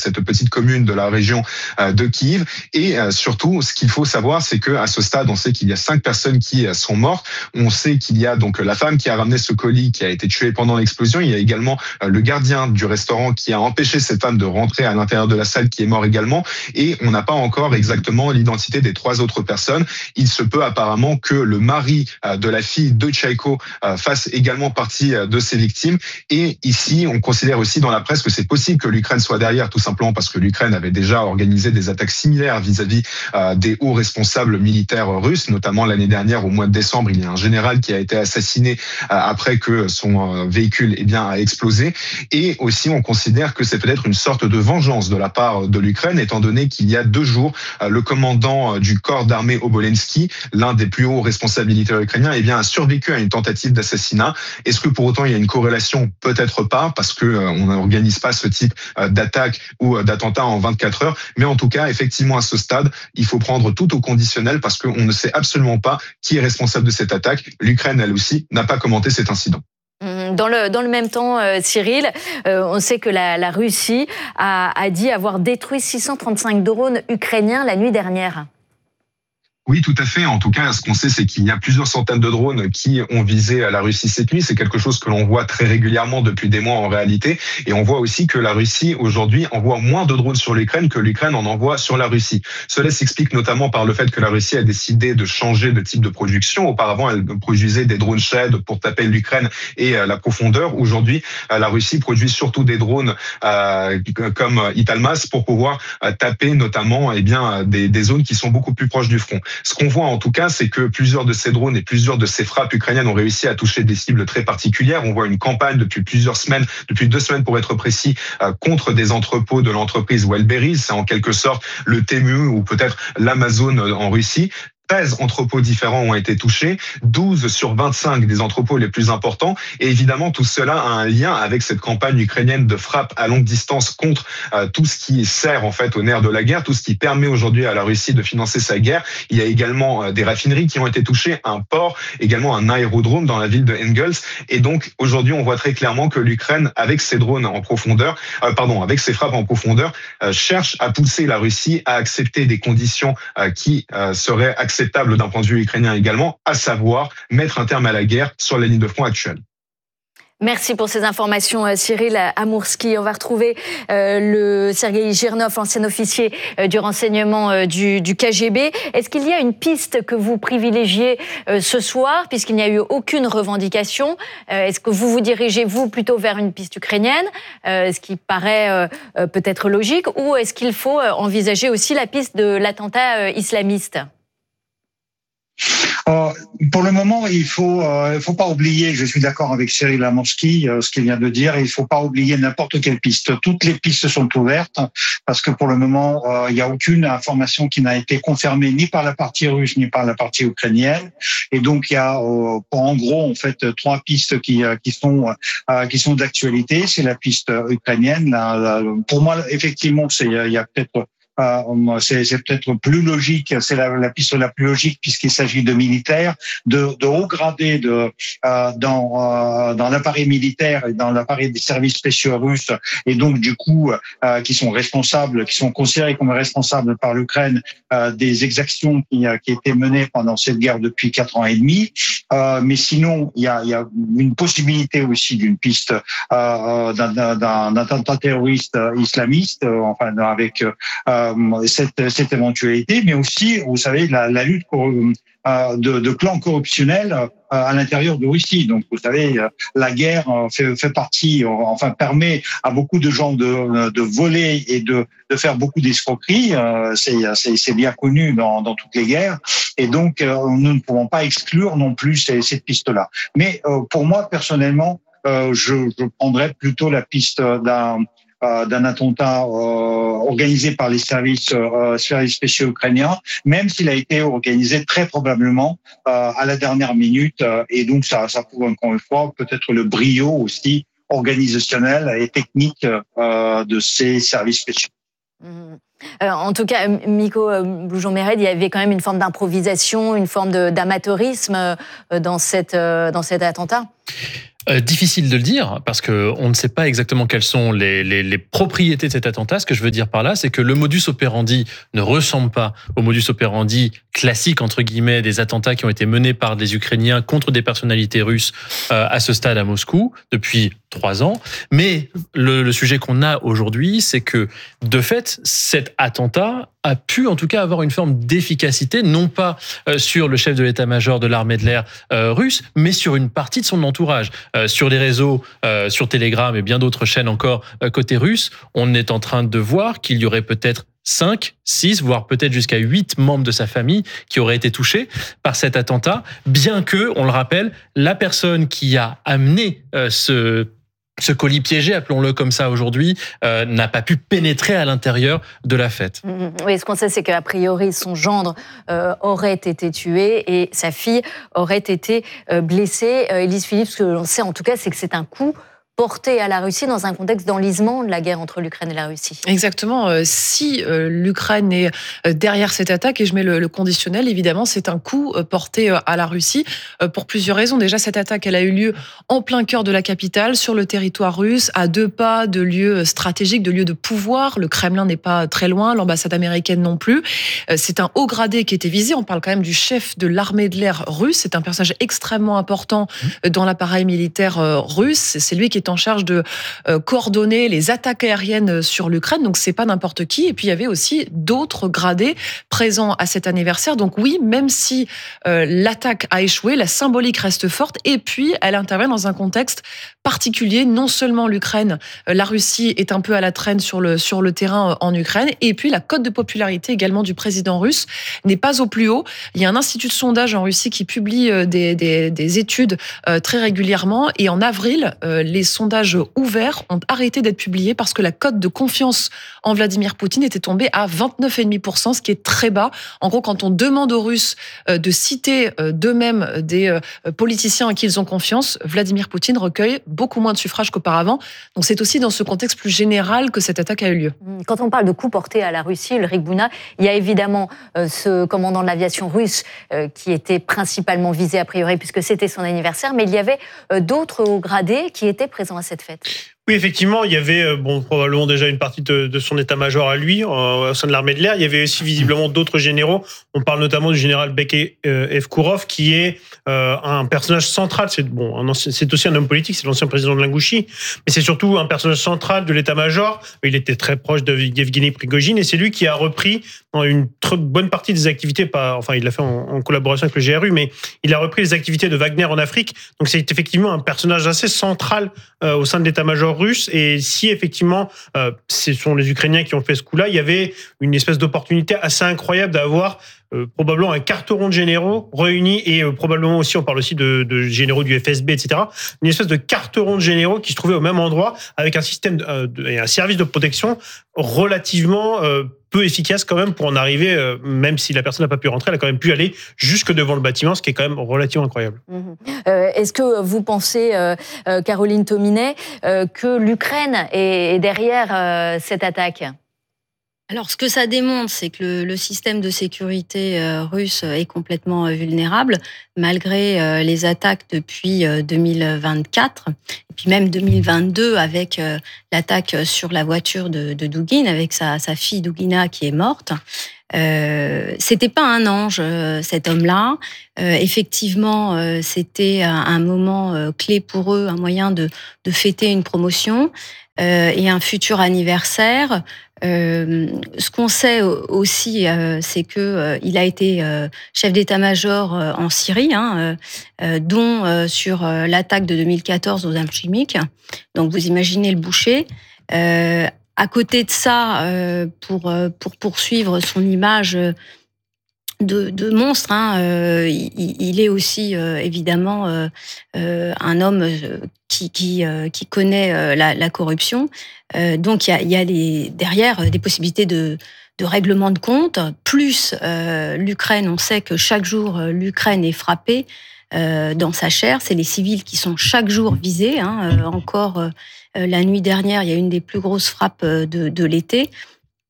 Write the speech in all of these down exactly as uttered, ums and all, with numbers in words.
cette petite commune de la région de Kiev. Et surtout, ce qu'il faut savoir, c'est que à ce stade, on sait qu'il y a cinq personnes qui sont mortes. On sait qu'il y a donc la femme qui a ramené ce colis qui a été tuée pendant l'explosion. Il y a également le gardien du restaurant qui a empêché cette femme de rentrer à l'intérieur de la salle qui est mort également. Et on n'a pas encore exactement l'identité des trois autres personnes. Il se peut apparemment que le mari de la fille de Tchaïko fasse également partie de ces victimes. Et ici, on considère aussi dans la presse que c'est possible que l'Ukraine soit derrière, tout simplement parce que l'Ukraine avait déjà organisé des attaques similaires vis-à-vis des hauts responsables militaires russes, notamment l'année dernière, au mois de décembre, il y a un général qui a été assassiné après que son véhicule eh bien, a explosé. Et aussi, on considère que c'est peut-être une sorte de vengeance de la part de l'Ukraine, étant donné qu'il y a deux jours, le commandant du corps d'armée Obolensky, l'un des plus hauts responsables militaires ukrainiens, eh bien, a survécu à une tentative d'assassinat. Est-ce que pour autant il y a une corrélation? Peut-être pas, parce que euh, on n'organise pas ce type euh, d'attaque ou euh, d'attentat en vingt-quatre heures. Mais en tout cas, effectivement, à ce stade, il faut prendre tout au conditionnel parce qu'on ne sait absolument pas qui est responsable de cette attaque. L'Ukraine, elle aussi, n'a pas commenté cet incident. Dans le, dans le même temps, euh, Cyril, euh, on sait que la, la Russie a, a dit avoir détruit six cent trente-cinq drones ukrainiens la nuit dernière. Oui, tout à fait. En tout cas, ce qu'on sait, c'est qu'il y a plusieurs centaines de drones qui ont visé la Russie cette nuit. C'est quelque chose que l'on voit très régulièrement depuis des mois en réalité. Et on voit aussi que la Russie, aujourd'hui, envoie moins de drones sur l'Ukraine que l'Ukraine en envoie sur la Russie. Cela s'explique notamment par le fait que la Russie a décidé de changer de type de production. Auparavant, elle produisait des drones Shahed pour taper l'Ukraine et la profondeur. Aujourd'hui, la Russie produit surtout des drones euh, comme Italmas pour pouvoir taper notamment eh bien, des, des zones qui sont beaucoup plus proches du front. Ce qu'on voit en tout cas, c'est que plusieurs de ces drones et plusieurs de ces frappes ukrainiennes ont réussi à toucher des cibles très particulières. On voit une campagne depuis plusieurs semaines, depuis deux semaines pour être précis, contre des entrepôts de l'entreprise Wildberries. C'est en quelque sorte le Temu ou peut-être l'Amazon en Russie. treize entrepôts différents ont été touchés, douze sur vingt-cinq des entrepôts les plus importants. Et évidemment, tout cela a un lien avec cette campagne ukrainienne de frappe à longue distance contre euh, tout ce qui sert en fait au nerf de la guerre, tout ce qui permet aujourd'hui à la Russie de financer sa guerre. Il y a également euh, des raffineries qui ont été touchées, un port, également un aérodrome dans la ville de Engels. Et donc, aujourd'hui, on voit très clairement que l'Ukraine, avec ses drones en profondeur, euh, pardon, avec ses frappes en profondeur, euh, cherche à pousser la Russie à accepter des conditions euh, qui euh, seraient acceptables acceptable d'un point de vue ukrainien également, à savoir mettre un terme à la guerre sur la ligne de front actuelle. Merci pour ces informations, Cyril Amoursky. On va retrouver euh, le Sergueï Girnov, ancien officier euh, du renseignement euh, du, du K G B. Est-ce qu'il y a une piste que vous privilégiez euh, ce soir, puisqu'il n'y a eu aucune revendication? euh, Est-ce que vous vous dirigez, vous, plutôt vers une piste ukrainienne, euh, ce qui paraît euh, euh, peut-être logique, ou est-ce qu'il faut euh, envisager aussi la piste de l'attentat euh, islamiste? Euh, pour le moment, il faut, euh, il faut pas oublier. Je suis d'accord avec Cyril Amoursky, euh, ce qu'il vient de dire. Il faut pas oublier n'importe quelle piste. Toutes les pistes sont ouvertes parce que pour le moment, euh, il y a aucune information qui n'a été confirmée ni par la partie russe ni par la partie ukrainienne. Et donc il y a, euh, en gros, en fait, trois pistes qui qui sont euh, qui sont d'actualité. C'est la piste ukrainienne. La, la, pour moi, effectivement, c'est il y a peut-être Euh, c'est, c'est peut-être plus logique, c'est la, la piste la plus logique puisqu'il s'agit de militaires, de, de haut gradés de, euh, dans, euh, dans l'appareil militaire et dans l'appareil des services spéciaux russes, et donc du coup euh, qui sont responsables, qui sont considérés comme responsables par l'Ukraine euh, des exactions qui, qui étaient menées pendant cette guerre depuis quatre ans et demi. Euh, mais sinon, il y a, il y a une possibilité aussi d'une piste euh, d'un, d'un, d'un attentat terroriste islamiste, euh, enfin avec euh, Cette, cette éventualité, mais aussi, vous savez, la, la lutte euh, de, de clans corruptionnels euh, à l'intérieur de Russie. Donc, vous savez, la guerre fait, fait partie, enfin, permet à beaucoup de gens de, de voler et de, de faire beaucoup d'escroqueries. Euh, c'est, c'est, c'est bien connu dans, dans toutes les guerres. Et donc, euh, nous ne pouvons pas exclure non plus ces, cette piste-là. Mais euh, pour moi, personnellement, euh, je, je prendrais plutôt la piste d'un d'un attentat euh, organisé par les services, euh, services spéciaux ukrainiens, même s'il a été organisé très probablement euh, à la dernière minute. Euh, et donc, ça, ça prouve encore une fois peut-être le brio aussi organisationnel et technique euh, de ces services spéciaux. Mmh. Euh, en tout cas, Miko Bloujon-Méred, il y avait quand même une forme d'improvisation, une forme de, d'amateurisme euh, dans, cette, euh, dans cet attentat. Euh, difficile de le dire parce que on ne sait pas exactement quelles sont les, les, les propriétés de cet attentat. Ce que je veux dire par là, c'est que le modus operandi ne ressemble pas au modus operandi classique entre guillemets des attentats qui ont été menés par des Ukrainiens contre des personnalités russes euh, à ce stade à Moscou depuis trois ans. Mais le, le sujet qu'on a aujourd'hui, c'est que de fait, cet attentat a pu en tout cas avoir une forme d'efficacité, non pas euh, sur le chef de l'état-major de l'armée de l'air euh, russe, mais sur une partie de son entourage. Euh, sur les réseaux, euh, sur Telegram et bien d'autres chaînes encore euh, côté russe, on est en train de voir qu'il y aurait peut-être cinq, six, voire peut-être jusqu'à huit membres de sa famille qui auraient été touchés par cet attentat, bien que, on le rappelle, la personne qui a amené euh, ce Ce colis piégé, appelons-le comme ça aujourd'hui, euh, n'a pas pu pénétrer à l'intérieur de la fête. Oui, ce qu'on sait, c'est qu'a priori, son gendre euh, aurait été tué et sa fille aurait été euh, blessée. Euh, Élise Philippe, ce que l'on sait en tout cas, c'est que c'est un coup porté à la Russie dans un contexte d'enlisement de la guerre entre l'Ukraine et la Russie. Exactement. Si l'Ukraine est derrière cette attaque, et je mets le conditionnel, évidemment, c'est un coup porté à la Russie pour plusieurs raisons. Déjà, cette attaque, elle a eu lieu en plein cœur de la capitale, sur le territoire russe, à deux pas de lieux stratégiques, de lieux de pouvoir. Le Kremlin n'est pas très loin, l'ambassade américaine non plus. C'est un haut gradé qui était visé. On parle quand même du chef de l'armée de l'air russe. C'est un personnage extrêmement important dans l'appareil militaire russe. C'est lui qui est en charge de euh, coordonner les attaques aériennes sur l'Ukraine, donc c'est pas n'importe qui. Et puis il y avait aussi d'autres gradés présents à cet anniversaire. Donc oui, même si euh, l'attaque a échoué, la symbolique reste forte. Et puis elle intervient dans un contexte particulier. Non seulement l'Ukraine, euh, la Russie est un peu à la traîne sur le sur le terrain euh, en Ukraine, et puis la cote de popularité également du président russe n'est pas au plus haut. Il y a un institut de sondage en Russie qui publie euh, des, des, des études euh, très régulièrement, et en avril, euh, les sondages ouverts ont arrêté d'être publiés parce que la cote de confiance en Vladimir Poutine était tombée à vingt-neuf virgule cinq pour cent, ce qui est très bas. En gros, quand on demande aux Russes de citer d'eux-mêmes des politiciens en qui ils ont confiance, Vladimir Poutine recueille beaucoup moins de suffrages qu'auparavant. Donc c'est aussi dans ce contexte plus général que cette attaque a eu lieu. Quand on parle de coup porté à la Russie, Ulrich Bouna, il y a évidemment euh, ce commandant de l'aviation russe euh, qui était principalement visé a priori puisque c'était son anniversaire, mais il y avait euh, d'autres hauts gradés qui étaient présents à cette fête. Oui, effectivement, il y y bon, probablement déjà une partie de, de son état-major à lui, euh, au sein de l'armée de l'air. Il y avait aussi visiblement d'autres généraux. On parle notamment du général Beke euh, Evkourov, qui est euh, un personnage central. C'est bon, un ancien, c'est aussi un homme politique, c'est l'ancien président de l'Ingouchie, mais c'est surtout un personnage central de l'état-major. Il était très proche de Yevgeny Prigojine, et c'est lui qui a repris une très bonne partie des activités. Pas, enfin, il l'a fait en, en collaboration avec le G R U, mais il a repris les activités de Wagner en Afrique. Donc, c'est effectivement un personnage assez central euh, au sein de l'état-major russe. Et si effectivement euh, ce sont les Ukrainiens qui ont fait ce coup-là, il y avait une espèce d'opportunité assez incroyable d'avoir euh, probablement un carteron de généraux réunis, et euh, probablement aussi, on parle aussi de, de généraux du F S B, et cetera. Une espèce de carteron de généraux qui se trouvaient au même endroit avec un système de, euh, de, et un service de protection relativement euh, peu efficace quand même pour en arriver, euh, même si la personne n'a pas pu rentrer, elle a quand même pu aller jusque devant le bâtiment, ce qui est quand même relativement incroyable. Mmh. Euh, est-ce que vous pensez, euh, euh, Caroline Tominet, euh, que l'Ukraine est derrière euh, cette attaque ? Alors, ce que ça démontre, c'est que le, le système de sécurité euh, russe est complètement euh, vulnérable, malgré euh, les attaques depuis euh, deux mille vingt-quatre, et puis même deux mille vingt-deux, avec euh, l'attaque sur la voiture de, de Douguine, avec sa, sa fille Douguina qui est morte. Euh, c'était pas un ange, euh, cet homme-là. Euh, effectivement, euh, c'était un, un moment euh, clé pour eux, un moyen de, de fêter une promotion euh, et un futur anniversaire. Euh, ce qu'on sait aussi, euh, c'est que euh, il a été euh, chef d'état-major euh, en Syrie, hein, euh, dont euh, sur euh, l'attaque de deux mille quatorze aux Alchimiques. Donc, vous imaginez le boucher. Euh, à côté de ça, euh, pour pour poursuivre son image de, de monstre, hein, euh, il, il est aussi euh, évidemment euh, euh, un homme qui qui, euh, qui connaît euh, la, la corruption. Euh, donc il y a, il y a les, derrière des possibilités de, de règlement de compte. Plus euh, l'Ukraine, on sait que chaque jour l'Ukraine est frappée euh, dans sa chair. C'est les civils qui sont chaque jour visés. Hein. Euh, encore euh, la nuit dernière, il y a une des plus grosses frappes de, de l'été.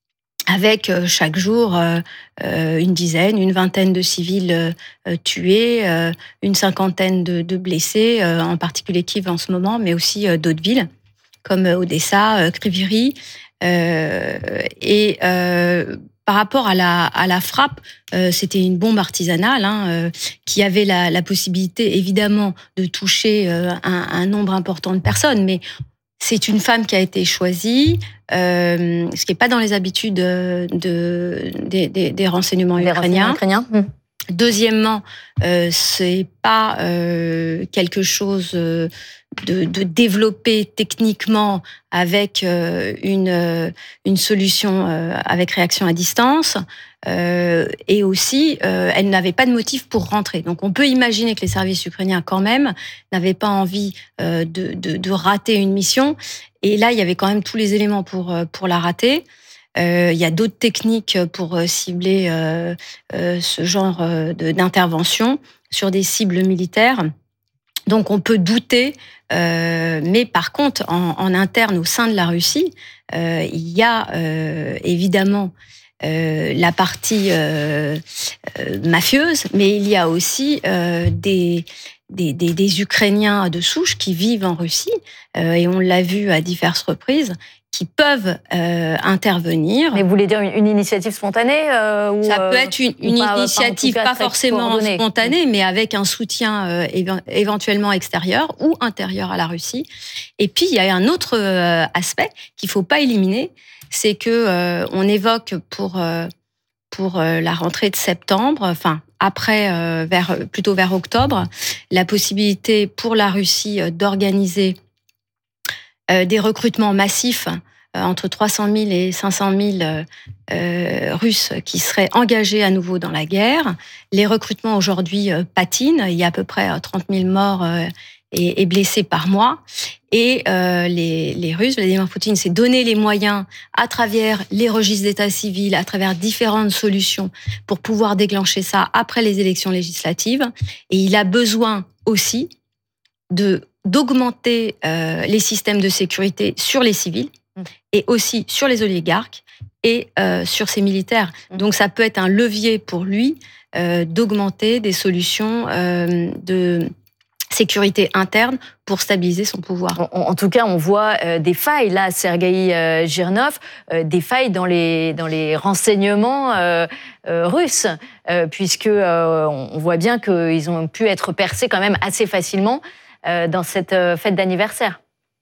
avec chaque jour euh, une dizaine, une vingtaine de civils euh, tués, euh, une cinquantaine de, de blessés, euh, en particulier Kiev en ce moment, mais aussi euh, d'autres villes comme Odessa, euh, Kryvyi. Euh, et euh, par rapport à la, à la frappe, euh, c'était une bombe artisanale hein, euh, qui avait la, la possibilité évidemment de toucher euh, un, un nombre important de personnes, mais c'est une femme qui a été choisie, euh, ce qui n'est pas dans les habitudes de, de, des, des, des renseignements Les ukrainiens. renseignements ukrainiens. Deuxièmement, euh, c'est pas euh, quelque chose de, de développé techniquement avec euh, une, euh, une solution euh, avec réaction à distance. Euh, et aussi, euh, elle n'avait pas de motif pour rentrer. Donc, on peut imaginer que les services ukrainiens, quand même, n'avaient pas envie euh, de, de, de rater une mission. Et là, il y avait quand même tous les éléments pour, pour la rater. Euh, il y a d'autres techniques pour cibler euh, euh, ce genre de, d'intervention sur des cibles militaires. Donc, on peut douter, euh, mais par contre, en, en interne, au sein de la Russie, euh, il y a euh, évidemment euh, la partie euh, euh, mafieuse, mais il y a aussi euh, des, des, des, des Ukrainiens de souche qui vivent en Russie, euh, et on l'a vu à diverses reprises, qui peuvent euh, intervenir. Mais vous voulez dire une, une initiative spontanée euh, ou, Ça peut être une, une pas, initiative pas, pas forcément spontanée, mais avec un soutien euh, éventuellement extérieur ou intérieur à la Russie. Et puis, il y a un autre euh, aspect qu'il ne faut pas éliminer, c'est que euh, on évoque pour, euh, pour euh, la rentrée de septembre, enfin, après, euh, vers, plutôt vers octobre, la possibilité pour la Russie euh, d'organiser Euh, des recrutements massifs, euh, entre trois cent mille et cinq cent mille euh, Russes qui seraient engagés à nouveau dans la guerre. Les recrutements aujourd'hui euh, patinent. Il y a à peu près trente mille morts euh, et, et blessés par mois. Et euh, les, les Russes, Vladimir Poutine s'est donné les moyens, à travers les registres d'état civil, à travers différentes solutions, pour pouvoir déclencher ça après les élections législatives. Et il a besoin aussi de d'augmenter euh, les systèmes de sécurité sur les civils et aussi sur les oligarques et euh, sur ces militaires. Donc ça peut être un levier pour lui euh, d'augmenter des solutions euh, de sécurité interne pour stabiliser son pouvoir. En, en tout cas, on voit euh, des failles, là, Sergueï euh, Girnov, euh, des failles dans les, dans les renseignements euh, euh, russes, euh, puisque euh, on voit bien qu'ils ont pu être percés quand même assez facilement dans cette fête d'anniversaire.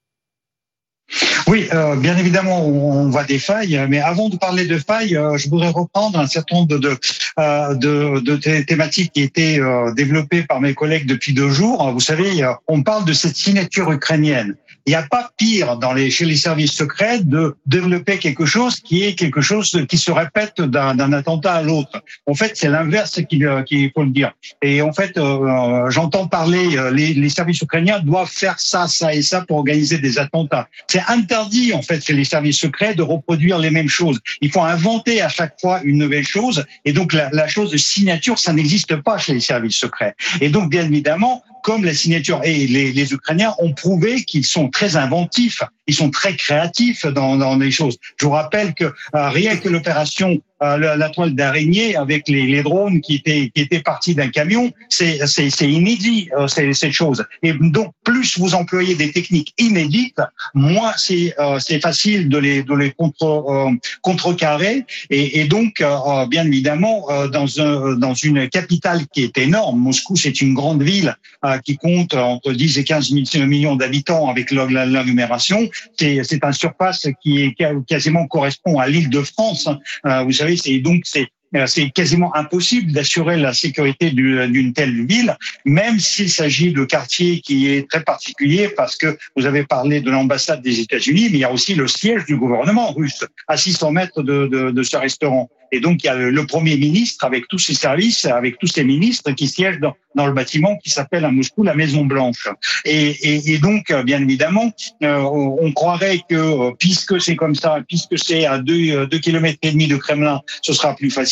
Oui, euh, bien évidemment, on voit des failles, mais avant de parler de failles, euh, je voudrais reprendre un certain nombre de, euh, de, de thématiques qui étaient euh, développées par mes collègues depuis deux jours. Vous savez, on parle de cette signature ukrainienne. Il n'y a pas pire dans les, chez les services secrets de développer quelque chose qui est quelque chose qui se répète d'un, d'un attentat à l'autre. En fait, c'est l'inverse qu'il, qu'il faut le dire. Et en fait, euh, j'entends parler, les, les services ukrainiens doivent faire ça, ça et ça pour organiser des attentats. C'est interdit, en fait, chez les services secrets de reproduire les mêmes choses. Il faut inventer à chaque fois une nouvelle chose. Et donc, la, la chose de signature, ça n'existe pas chez les services secrets. Et donc, bien évidemment, comme la signature, et les, les Ukrainiens ont prouvé qu'ils sont très inventifs, ils sont très créatifs dans, dans les choses. Je vous rappelle que euh, rien que l'opération euh, la, la toile d'araignée avec les, les drones qui étaient qui étaient partis d'un camion, c'est c'est, c'est inédit euh, c'est, cette chose. Et donc plus vous employez des techniques inédites, moins c'est euh, c'est facile de les de les contre euh, contrecarrer. Et, et donc euh, bien évidemment euh, dans un dans une capitale qui est énorme, Moscou, c'est une grande ville euh, qui compte entre dix et quinze millions d'habitants avec l'agglomération. C'est, c'est un surface qui est quasiment correspond à l'île de France. Euh, vous savez, c'est donc c'est c'est quasiment impossible d'assurer la sécurité d'une telle ville, même s'il s'agit de quartiers qui est très particulier, parce que vous avez parlé de l'ambassade des États-Unis, mais il y a aussi le siège du gouvernement russe à six cents mètres de, de, de ce restaurant. Et donc, il y a le Premier ministre avec tous ses services, avec tous ses ministres qui siègent dans, dans le bâtiment qui s'appelle à Moscou la Maison Blanche. Et, et, et donc, bien évidemment, euh, on croirait que puisque c'est comme ça, puisque c'est à deux, deux kilomètres et demi de Kremlin, ce sera plus facile.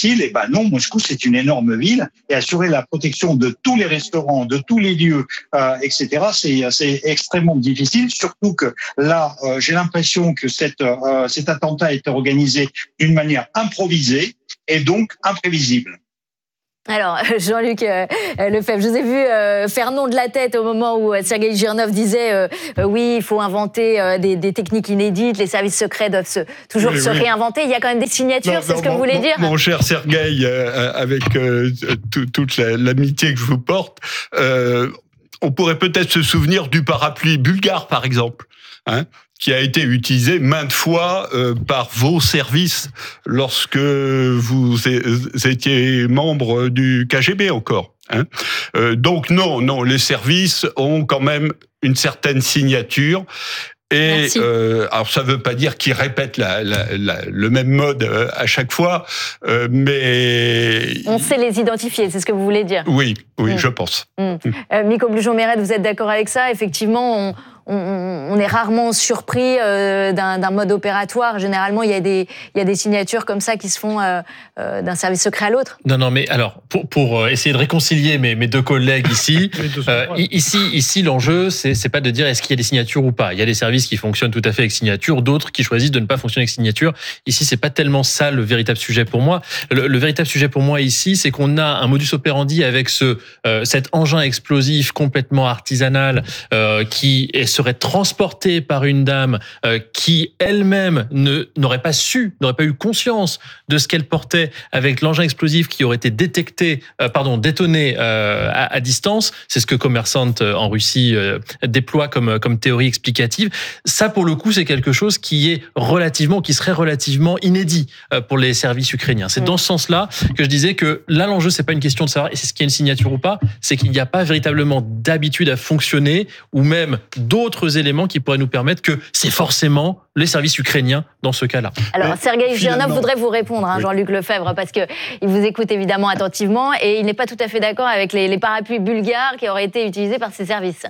difficile. Et ben non, Moscou, c'est une énorme ville et assurer la protection de tous les restaurants, de tous les lieux, euh, et cetera, c'est, c'est extrêmement difficile. Surtout que là, euh, j'ai l'impression que cette, euh, cet attentat a été organisé d'une manière improvisée et donc imprévisible. Alors, Jean-Luc euh, Lefebvre, je vous ai vu euh, faire non de la tête au moment où euh, Sergueï Girnov disait euh, euh, oui, il faut inventer euh, des, des techniques inédites, les services secrets doivent se, toujours oui, se oui. réinventer. Il y a quand même des signatures, non, c'est non, ce que mon, vous voulez mon, dire Mon cher Sergueï, euh, avec euh, tout, toute la, l'amitié que je vous porte, euh, on pourrait peut-être se souvenir du parapluie bulgare, par exemple, hein, qui a été utilisé maintes fois euh, par vos services lorsque vous étiez membre du K G B encore. Hein. Euh, donc non, non, les services ont quand même une certaine signature. Et euh, alors ça veut pas dire qu'ils répètent la, la, la, le même mode à chaque fois, euh, mais on sait les identifier, c'est ce que vous voulez dire. Oui, oui, mmh. je pense. Mmh. Mmh. Euh, Miko Bloujon-Méred, vous êtes d'accord avec ça? Effectivement, on, on, on est rarement surpris euh, d'un, d'un mode opératoire. Généralement, il y a des, il y a des signatures comme ça qui se font euh, euh, d'un service secret à l'autre. Non, non, mais alors pour, pour essayer de réconcilier mes, mes deux collègues ici, euh, ici, ici, l'enjeu, c'est, c'est pas de dire est-ce qu'il y a des signatures ou pas. Il y a des services qui fonctionnent tout à fait avec signature, d'autres qui choisissent de ne pas fonctionner avec signature. Ici, c'est pas tellement ça le véritable sujet pour moi. Le, le véritable sujet pour moi ici, c'est qu'on a un modus operandi avec ce euh, cet engin explosif complètement artisanal euh, qui est, serait transporté par une dame euh, qui elle-même ne n'aurait pas su, n'aurait pas eu conscience de ce qu'elle portait avec l'engin explosif qui aurait été détecté, euh, pardon, détonné euh, à, à distance. C'est ce que Kommersant en Russie euh, déploie comme comme théorie explicative. Ça, pour le coup, c'est quelque chose qui est relativement, qui serait relativement inédit pour les services ukrainiens. C'est dans ce sens-là que je disais que là, l'enjeu, c'est pas une question de savoir est-ce qu'il y a une signature ou pas, c'est qu'il n'y a pas véritablement d'habitude à fonctionner ou même d'autres éléments qui pourraient nous permettre que c'est forcément les services ukrainiens dans ce cas-là. Alors, Sergueï Girnov voudrait vous répondre, hein, oui. Jean-Luc Lefebvre, parce qu'il vous écoute évidemment attentivement et il n'est pas tout à fait d'accord avec les, les parapluies bulgares qui auraient été utilisés par ces services.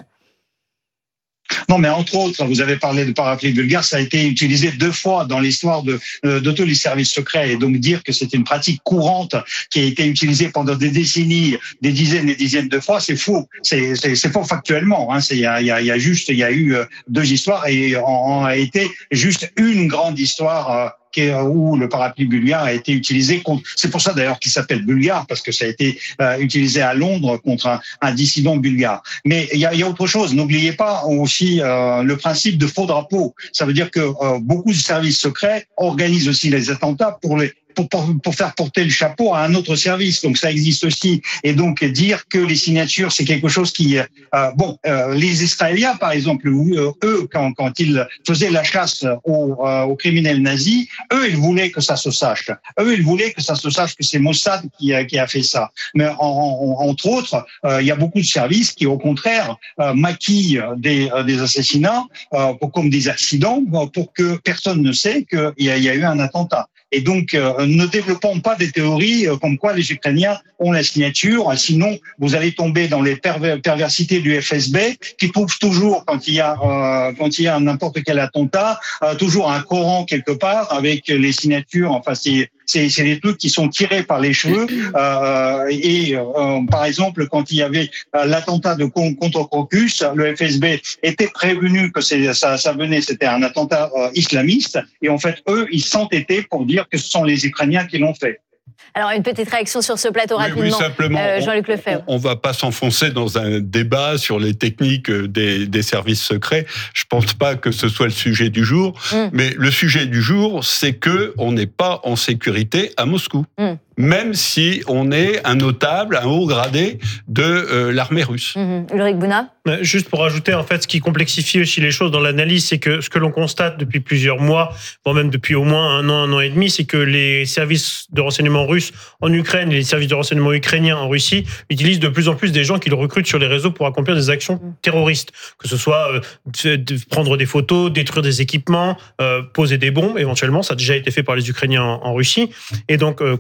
Non, mais entre autres, vous avez parlé de parapluie bulgare, ça a été utilisé deux fois dans l'histoire de, de tous les services secrets. Et donc dire que c'est une pratique courante qui a été utilisée pendant des décennies, des dizaines et des dizaines de fois, c'est faux. C'est, c'est, c'est faux factuellement. Hein. C'est, il y a, il y a, il y a juste, il y a eu deux histoires et en a été juste une grande histoire où le parapluie bulgare a été utilisé contre. C'est pour ça d'ailleurs qu'il s'appelle bulgare, parce que ça a été euh, utilisé à Londres contre un, un dissident bulgare. Mais il y a, il y a autre chose. N'oubliez pas aussi euh, le principe de faux drapeau. Ça veut dire que euh, beaucoup de services secrets organisent aussi les attentats pour les Pour, pour, pour faire porter le chapeau à un autre service. Donc ça existe aussi. Et donc dire que les signatures, c'est quelque chose qui... Euh, bon, euh, les Israéliens, par exemple, euh, eux, quand, quand ils faisaient la chasse aux, euh, aux criminels nazis, eux, ils voulaient que ça se sache. Eux, ils voulaient que ça se sache que c'est Mossad qui a, qui a fait ça. Mais en, en, entre autres, euh, il y a beaucoup de services qui, au contraire, euh, maquillent des, euh, des assassinats euh, pour, comme des accidents pour que personne ne sait qu'il y a, il y a eu un attentat. Et donc, euh, ne développons pas des théories euh, comme quoi les Ukrainiens ont la signature, sinon vous allez tomber dans les perver- perversités du F S B qui trouve toujours, quand il y a euh, quand il y a n'importe quel attentat, euh, toujours un Coran quelque part avec les signatures. Enfin, c'est c'est, c'est des trucs qui sont tirés par les cheveux. Euh, et euh, par exemple, quand il y avait euh, l'attentat de contre Crocus, le F S B était prévenu que c'est, ça, ça venait, c'était un attentat euh, islamiste. Et en fait, eux, ils s'entêtaient pour dire que ce sont les Ukrainiens qui l'ont fait. Alors, une petite réaction sur ce plateau oui, rapidement, oui, simplement, euh, Jean-Luc Lefebvre. On ne va pas s'enfoncer dans un débat sur les techniques des, des services secrets. Je ne pense pas que ce soit le sujet du jour. Mm. Mais le sujet du jour, c'est qu'on n'est pas en sécurité à Moscou. Mm. Même si on est un notable, un haut gradé de euh, l'armée russe. Mmh. Ulrich Bouna. Juste pour ajouter, en fait, ce qui complexifie aussi les choses dans l'analyse, c'est que ce que l'on constate depuis plusieurs mois, voire même depuis au moins un an, un an et demi, c'est que les services de renseignement russes en Ukraine et les services de renseignement ukrainiens en Russie utilisent de plus en plus des gens qu'ils recrutent sur les réseaux pour accomplir des actions terroristes, que ce soit euh, de prendre des photos, détruire des équipements, euh, poser des bombes, éventuellement, ça a déjà été fait par les Ukrainiens en, en Russie, et donc euh, notamment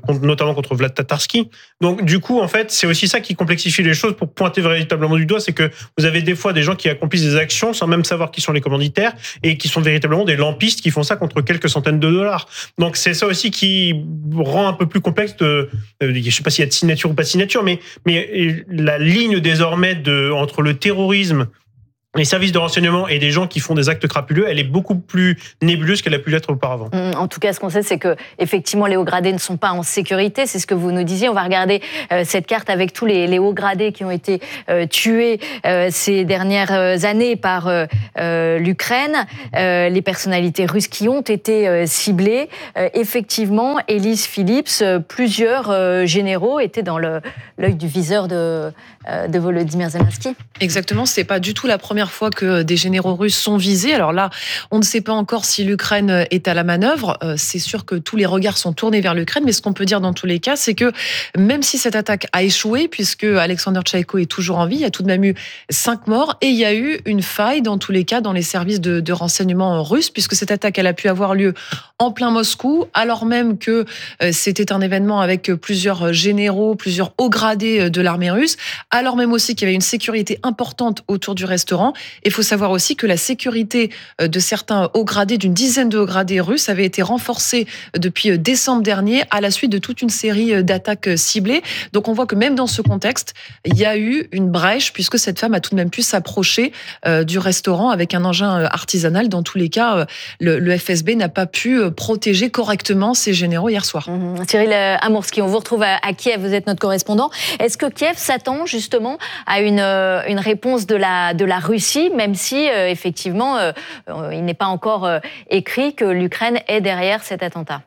notamment contre Vlad Tatarsky. Donc du coup, en fait, c'est aussi ça qui complexifie les choses pour pointer véritablement du doigt, c'est que vous avez des fois des gens qui accomplissent des actions sans même savoir qui sont les commanditaires et qui sont véritablement des lampistes qui font ça contre quelques centaines de dollars. Donc c'est ça aussi qui rend un peu plus complexe de, euh, je sais pas s'il y a de signature ou pas de signature, mais, mais la ligne désormais de, entre le terrorisme, les services de renseignement et des gens qui font des actes crapuleux, elle est beaucoup plus nébuleuse qu'elle a pu l'être auparavant. En tout cas, ce qu'on sait, c'est que effectivement, les hauts gradés ne sont pas en sécurité. C'est ce que vous nous disiez. On va regarder euh, cette carte avec tous les, les hauts gradés qui ont été euh, tués euh, ces dernières années par euh, euh, l'Ukraine, euh, les personnalités russes qui ont été euh, ciblées. Euh, effectivement, Élise Phillips, euh, plusieurs euh, généraux étaient dans le, l'œil du viseur de, euh, de Volodymyr Zelensky. Exactement, c'est pas du tout la première fois que des généraux russes sont visés. Alors là, on ne sait pas encore si l'Ukraine est à la manœuvre. C'est sûr que tous les regards sont tournés vers l'Ukraine, mais ce qu'on peut dire dans tous les cas, c'est que même si cette attaque a échoué, puisque Alexander Tchaïko est toujours en vie, il y a tout de même eu cinq morts et il y a eu une faille dans tous les cas dans les services de, de renseignement russes, puisque cette attaque elle a pu avoir lieu en plein Moscou, alors même que c'était un événement avec plusieurs généraux, plusieurs hauts gradés de l'armée russe, alors même aussi qu'il y avait une sécurité importante autour du restaurant. Il faut savoir aussi que la sécurité de certains hauts gradés, d'une dizaine de hauts gradés russes, avait été renforcée depuis décembre dernier à la suite de toute une série d'attaques ciblées. Donc on voit que même dans ce contexte, il y a eu une brèche puisque cette femme a tout de même pu s'approcher du restaurant avec un engin artisanal. Dans tous les cas, le, le F S B n'a pas pu protéger correctement ses généraux hier soir. Mmh. Cyril Amourski, on vous retrouve à, à Kiev, vous êtes notre correspondant. Est-ce que Kiev s'attend justement à une, une réponse de la, de la Russie, même si, euh, effectivement, euh, il n'est pas encore euh, écrit que l'Ukraine est derrière cet attentat?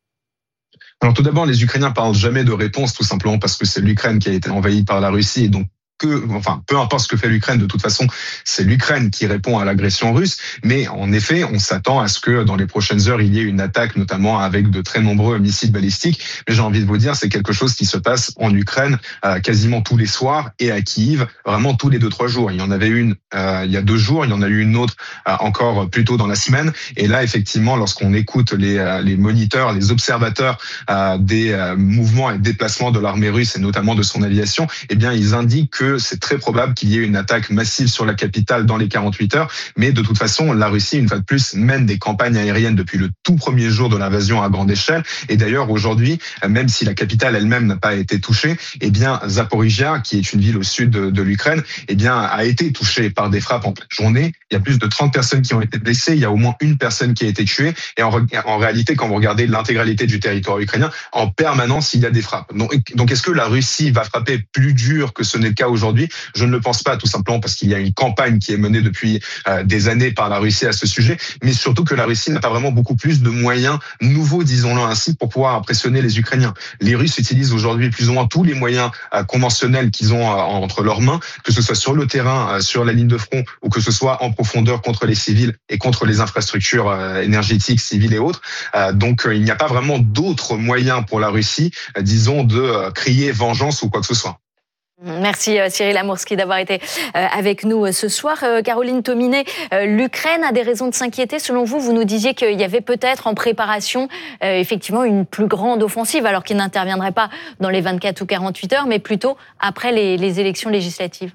Alors tout d'abord, les Ukrainiens parlent jamais de réponse, tout simplement parce que c'est l'Ukraine qui a été envahie par la Russie et donc que, enfin, peu importe ce que fait l'Ukraine, de toute façon, c'est l'Ukraine qui répond à l'agression russe. Mais en effet, on s'attend à ce que dans les prochaines heures, il y ait une attaque, notamment avec de très nombreux missiles balistiques. Mais j'ai envie de vous dire, c'est quelque chose qui se passe en Ukraine euh, quasiment tous les soirs et à Kiev, vraiment tous les deux, trois jours. Il y en avait une euh, il y a deux jours, il y en a eu une autre euh, encore plus tôt dans la semaine. Et là, effectivement, lorsqu'on écoute les, euh, les moniteurs, les observateurs euh, des euh, mouvements et déplacements de l'armée russe et notamment de son aviation, eh bien, ils indiquent que c'est très probable qu'il y ait une attaque massive sur la capitale dans les quarante-huit heures. Mais de toute façon, la Russie, une fois de plus, mène des campagnes aériennes depuis le tout premier jour de l'invasion à grande échelle. Et d'ailleurs, aujourd'hui, même si la capitale elle-même n'a pas été touchée, eh bien, Zaporizhia, qui est une ville au sud de, de l'Ukraine, eh bien, a été touchée par des frappes en pleine journée. Il y a plus de trente personnes qui ont été blessées. Il y a au moins une personne qui a été tuée. Et en, en réalité, quand vous regardez l'intégralité du territoire ukrainien, en permanence, il y a des frappes. Donc, donc est-ce que la Russie va frapper plus dur que ce n'est le cas aujourd'hui? Je ne le pense pas, tout simplement parce qu'il y a une campagne qui est menée depuis euh, des années par la Russie à ce sujet, mais surtout que la Russie n'a pas vraiment beaucoup plus de moyens nouveaux, disons-le ainsi, pour pouvoir impressionner les Ukrainiens. Les Russes utilisent aujourd'hui plus ou moins tous les moyens euh, conventionnels qu'ils ont euh, entre leurs mains, que ce soit sur le terrain, euh, sur la ligne de front, ou que ce soit en profondeur contre les civils et contre les infrastructures euh, énergétiques, civiles et autres. Euh, donc euh, il n'y a pas vraiment d'autres moyens pour la Russie, euh, disons, de euh, crier vengeance ou quoi que ce soit. Merci Cyril Amourski d'avoir été avec nous ce soir. Caroline Tominet, l'Ukraine a des raisons de s'inquiéter. Selon vous, vous nous disiez qu'il y avait peut-être en préparation effectivement une plus grande offensive, alors qu'il n'interviendrait pas dans les vingt-quatre ou quarante-huit heures, mais plutôt après les, les élections législatives.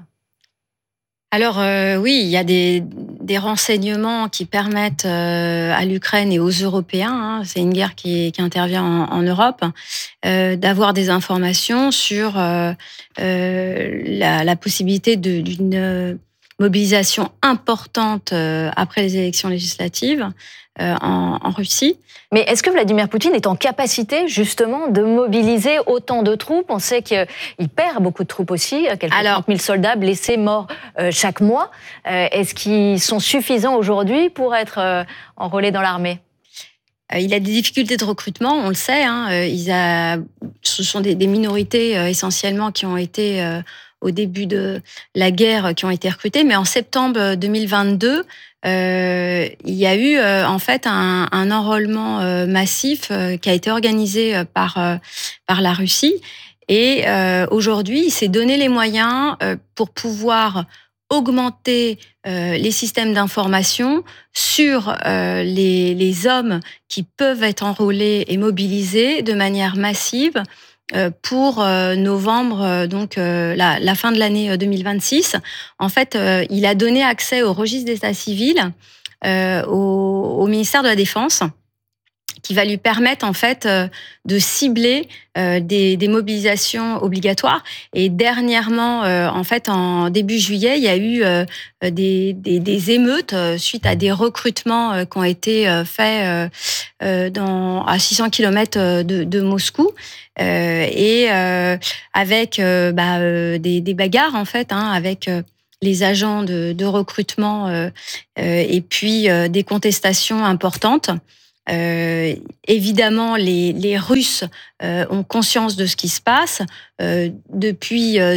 Alors euh, oui, il y a des, des renseignements qui permettent euh, à l'Ukraine et aux Européens, hein, c'est une guerre qui, qui intervient en, en Europe, euh, d'avoir des informations sur euh, euh, la, la possibilité de, d'une mobilisation importante euh, après les élections législatives euh, en, en Russie. Mais est-ce que Vladimir Poutine est en capacité justement de mobiliser autant de troupes? On sait qu'il perd beaucoup de troupes aussi, quelques trente mille soldats blessés, morts euh, chaque mois. Euh, est-ce qu'ils sont suffisants aujourd'hui pour être euh, enrôlés dans l'armée? Il a des difficultés de recrutement, on le sait. Hein. Il a, ce sont des, des minorités euh, essentiellement qui ont été euh, au début de la guerre, qui ont été recrutées. Mais en septembre deux mille vingt-deux, euh, il y a eu euh, en fait un, un enrôlement euh, massif euh, qui a été organisé euh, par euh, par la Russie. Et euh, aujourd'hui, il s'est donné les moyens euh, pour pouvoir augmenter euh, les systèmes d'information sur euh, les, les hommes qui peuvent être enrôlés et mobilisés de manière massive pour novembre, donc la, la fin de l'année deux mille vingt-six. En fait, il a donné accès au registre d'état civil euh, au, au ministère de la Défense, qui va lui permettre en fait euh, de cibler euh, des, des mobilisations obligatoires. Et dernièrement, euh, en fait, en début juillet, il y a eu euh, des, des, des émeutes euh, suite à des recrutements euh, qui ont été euh, faits euh, euh, dans, à six cents kilomètres de, de Moscou. Euh, et euh, avec euh, bah, euh, des, des bagarres en fait, hein, avec euh, les agents de, de recrutement euh, euh, et puis euh, des contestations importantes. Euh, évidemment, les, les Russes euh, ont conscience de ce qui se passe. Euh, depuis euh,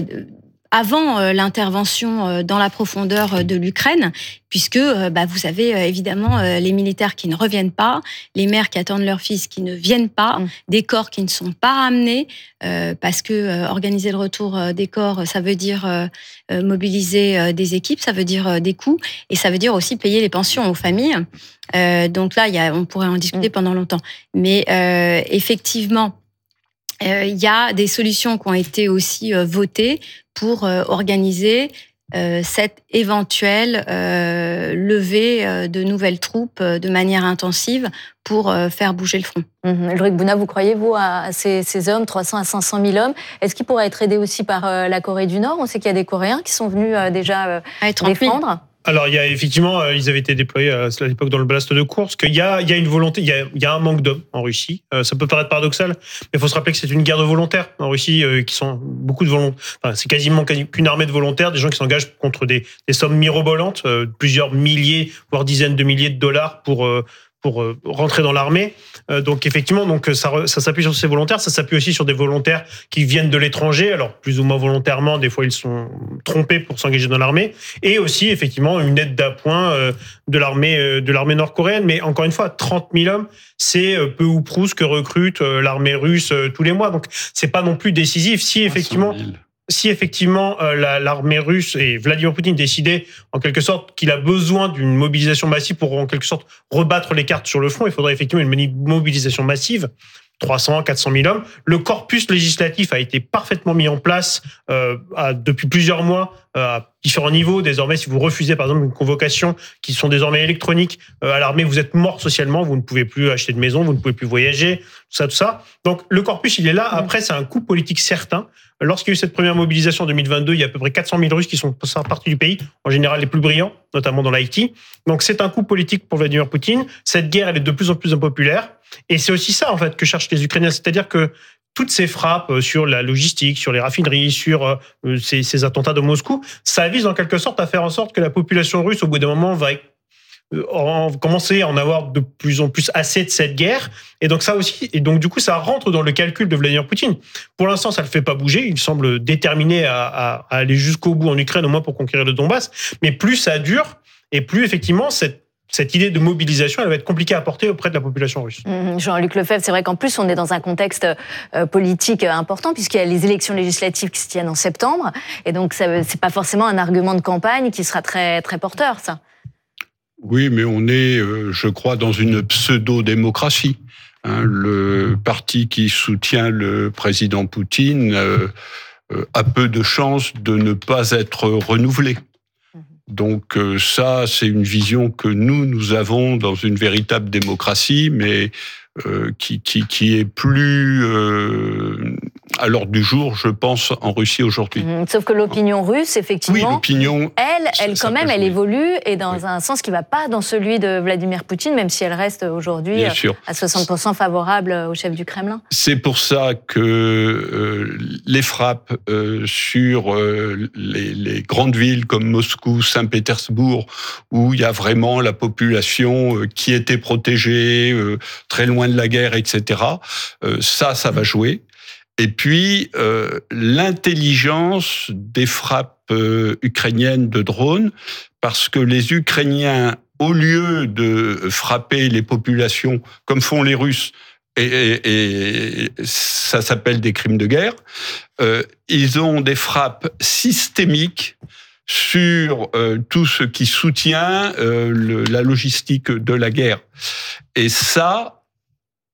avant euh, l'intervention euh, dans la profondeur de l'Ukraine, puisque euh, bah, vous avez euh, évidemment euh, les militaires qui ne reviennent pas, les mères qui attendent leurs fils qui ne viennent pas, mmh. des corps qui ne sont pas ramenés, euh, parce que euh, organiser le retour euh, des corps, ça veut dire euh, euh, mobiliser euh, des équipes, ça veut dire euh, des coûts, et ça veut dire aussi payer les pensions aux familles. Euh, donc là, il y a, on pourrait en discuter mmh. pendant longtemps. Mais euh, effectivement, il euh, y a des solutions qui ont été aussi euh, votées pour euh, organiser euh, cette éventuelle euh, levée euh, de nouvelles troupes euh, de manière intensive pour euh, faire bouger le front. Mmh. Ulrich Bouna, vous croyez, vous, à ces, ces hommes, trois cents à cinq cent mille hommes? Est-ce qu'ils pourraient être aidés aussi par euh, la Corée du Nord? On sait qu'il y a des Coréens qui sont venus euh, déjà euh, défendre. Alors, il y a effectivement, euh, ils avaient été déployés à l'époque dans le blast de Koursk. Il y a, il y a une volonté, il y a, il y a un manque d'hommes en Russie. Euh, ça peut paraître paradoxal, mais il faut se rappeler que c'est une guerre de volontaires en Russie, euh, qui sont beaucoup de volontaires. Enfin, c'est quasiment qu'une armée de volontaires, des gens qui s'engagent contre des, des sommes mirobolantes, euh, plusieurs milliers, voire dizaines de milliers de dollars pour euh, pour euh, rentrer dans l'armée. Euh, donc effectivement, donc ça, ça s'appuie sur ces volontaires, ça s'appuie aussi sur des volontaires qui viennent de l'étranger, alors plus ou moins volontairement, des fois ils sont trompés pour s'engager dans l'armée, et aussi effectivement une aide d'appoint euh, de l'armée euh, de l'armée nord-coréenne. Mais encore une fois, trente mille hommes, c'est euh, peu ou prou ce que recrute euh, l'armée russe euh, tous les mois. Donc c'est pas non plus décisif. Si effectivement Si effectivement euh, la, l'armée russe et Vladimir Poutine décidaient en quelque sorte qu'il a besoin d'une mobilisation massive pour en quelque sorte rebattre les cartes sur le front, il faudrait effectivement une mobilisation massive, trois cents, quatre cent mille hommes. Le corpus législatif a été parfaitement mis en place euh, à, depuis plusieurs mois euh, à différents niveaux. Désormais, si vous refusez par exemple une convocation qui sont désormais électroniques euh, à l'armée, vous êtes mort socialement, vous ne pouvez plus acheter de maison, vous ne pouvez plus voyager, tout ça, tout ça. Donc le corpus, il est là. Après, c'est un coup politique certain. Lorsqu'il y a eu cette première mobilisation en deux mille vingt-deux, il y a à peu près quatre cent mille Russes qui sont partis du pays, en général les plus brillants, notamment dans l'I T. Donc c'est un coup politique pour Vladimir Poutine. Cette guerre, elle est de plus en plus impopulaire. Et c'est aussi ça, en fait, que cherchent les Ukrainiens. C'est-à-dire que toutes ces frappes sur la logistique, sur les raffineries, sur ces, ces attentats de Moscou, ça vise en quelque sorte à faire en sorte que la population russe, au bout d'un moment, va en, commencer à en avoir de plus en plus assez de cette guerre. Et donc ça aussi, et donc du coup, ça rentre dans le calcul de Vladimir Poutine. Pour l'instant, ça le fait pas bouger. Il semble déterminé à, à, à aller jusqu'au bout en Ukraine, au moins pour conquérir le Donbass. Mais plus ça dure, et plus effectivement cette Cette idée de mobilisation, elle va être compliquée à porter auprès de la population russe. Mmh, Jean-Luc Lefebvre, c'est vrai qu'en plus, on est dans un contexte euh, politique important, puisqu'il y a les élections législatives qui se tiennent en septembre. Et donc, ce n'est pas forcément un argument de campagne qui sera très, très porteur, ça. Oui, mais on est, euh, je crois, dans une pseudo-démocratie. Hein, le parti qui soutient le président Poutine euh, euh, a peu de chances de ne pas être renouvelé. Donc ça, c'est une vision que nous, nous avons dans une véritable démocratie, mais euh, qui, qui, qui est plus euh, à l'ordre du jour, je pense, en Russie aujourd'hui. Mmh, sauf que l'opinion russe, effectivement, oui, l'opinion, elle, elle ça, quand ça même, elle jouer. évolue, et dans oui. un sens qui ne va pas dans celui de Vladimir Poutine, même si elle reste aujourd'hui à soixante pour cent favorable au chef du Kremlin. C'est pour ça que euh, les frappes euh, sur euh, les, les grandes villes comme Moscou, Saint-Pétersbourg, où il y a vraiment la population euh, qui était protégée, euh, très loin de la guerre, et cetera, euh, ça, ça va jouer. Et puis, euh, l'intelligence des frappes euh, ukrainiennes de drones, parce que les Ukrainiens, au lieu de frapper les populations comme font les Russes, et, et, et ça s'appelle des crimes de guerre, euh, ils ont des frappes systémiques sur euh, tout ce qui soutient euh, le, la logistique de la guerre. Et ça,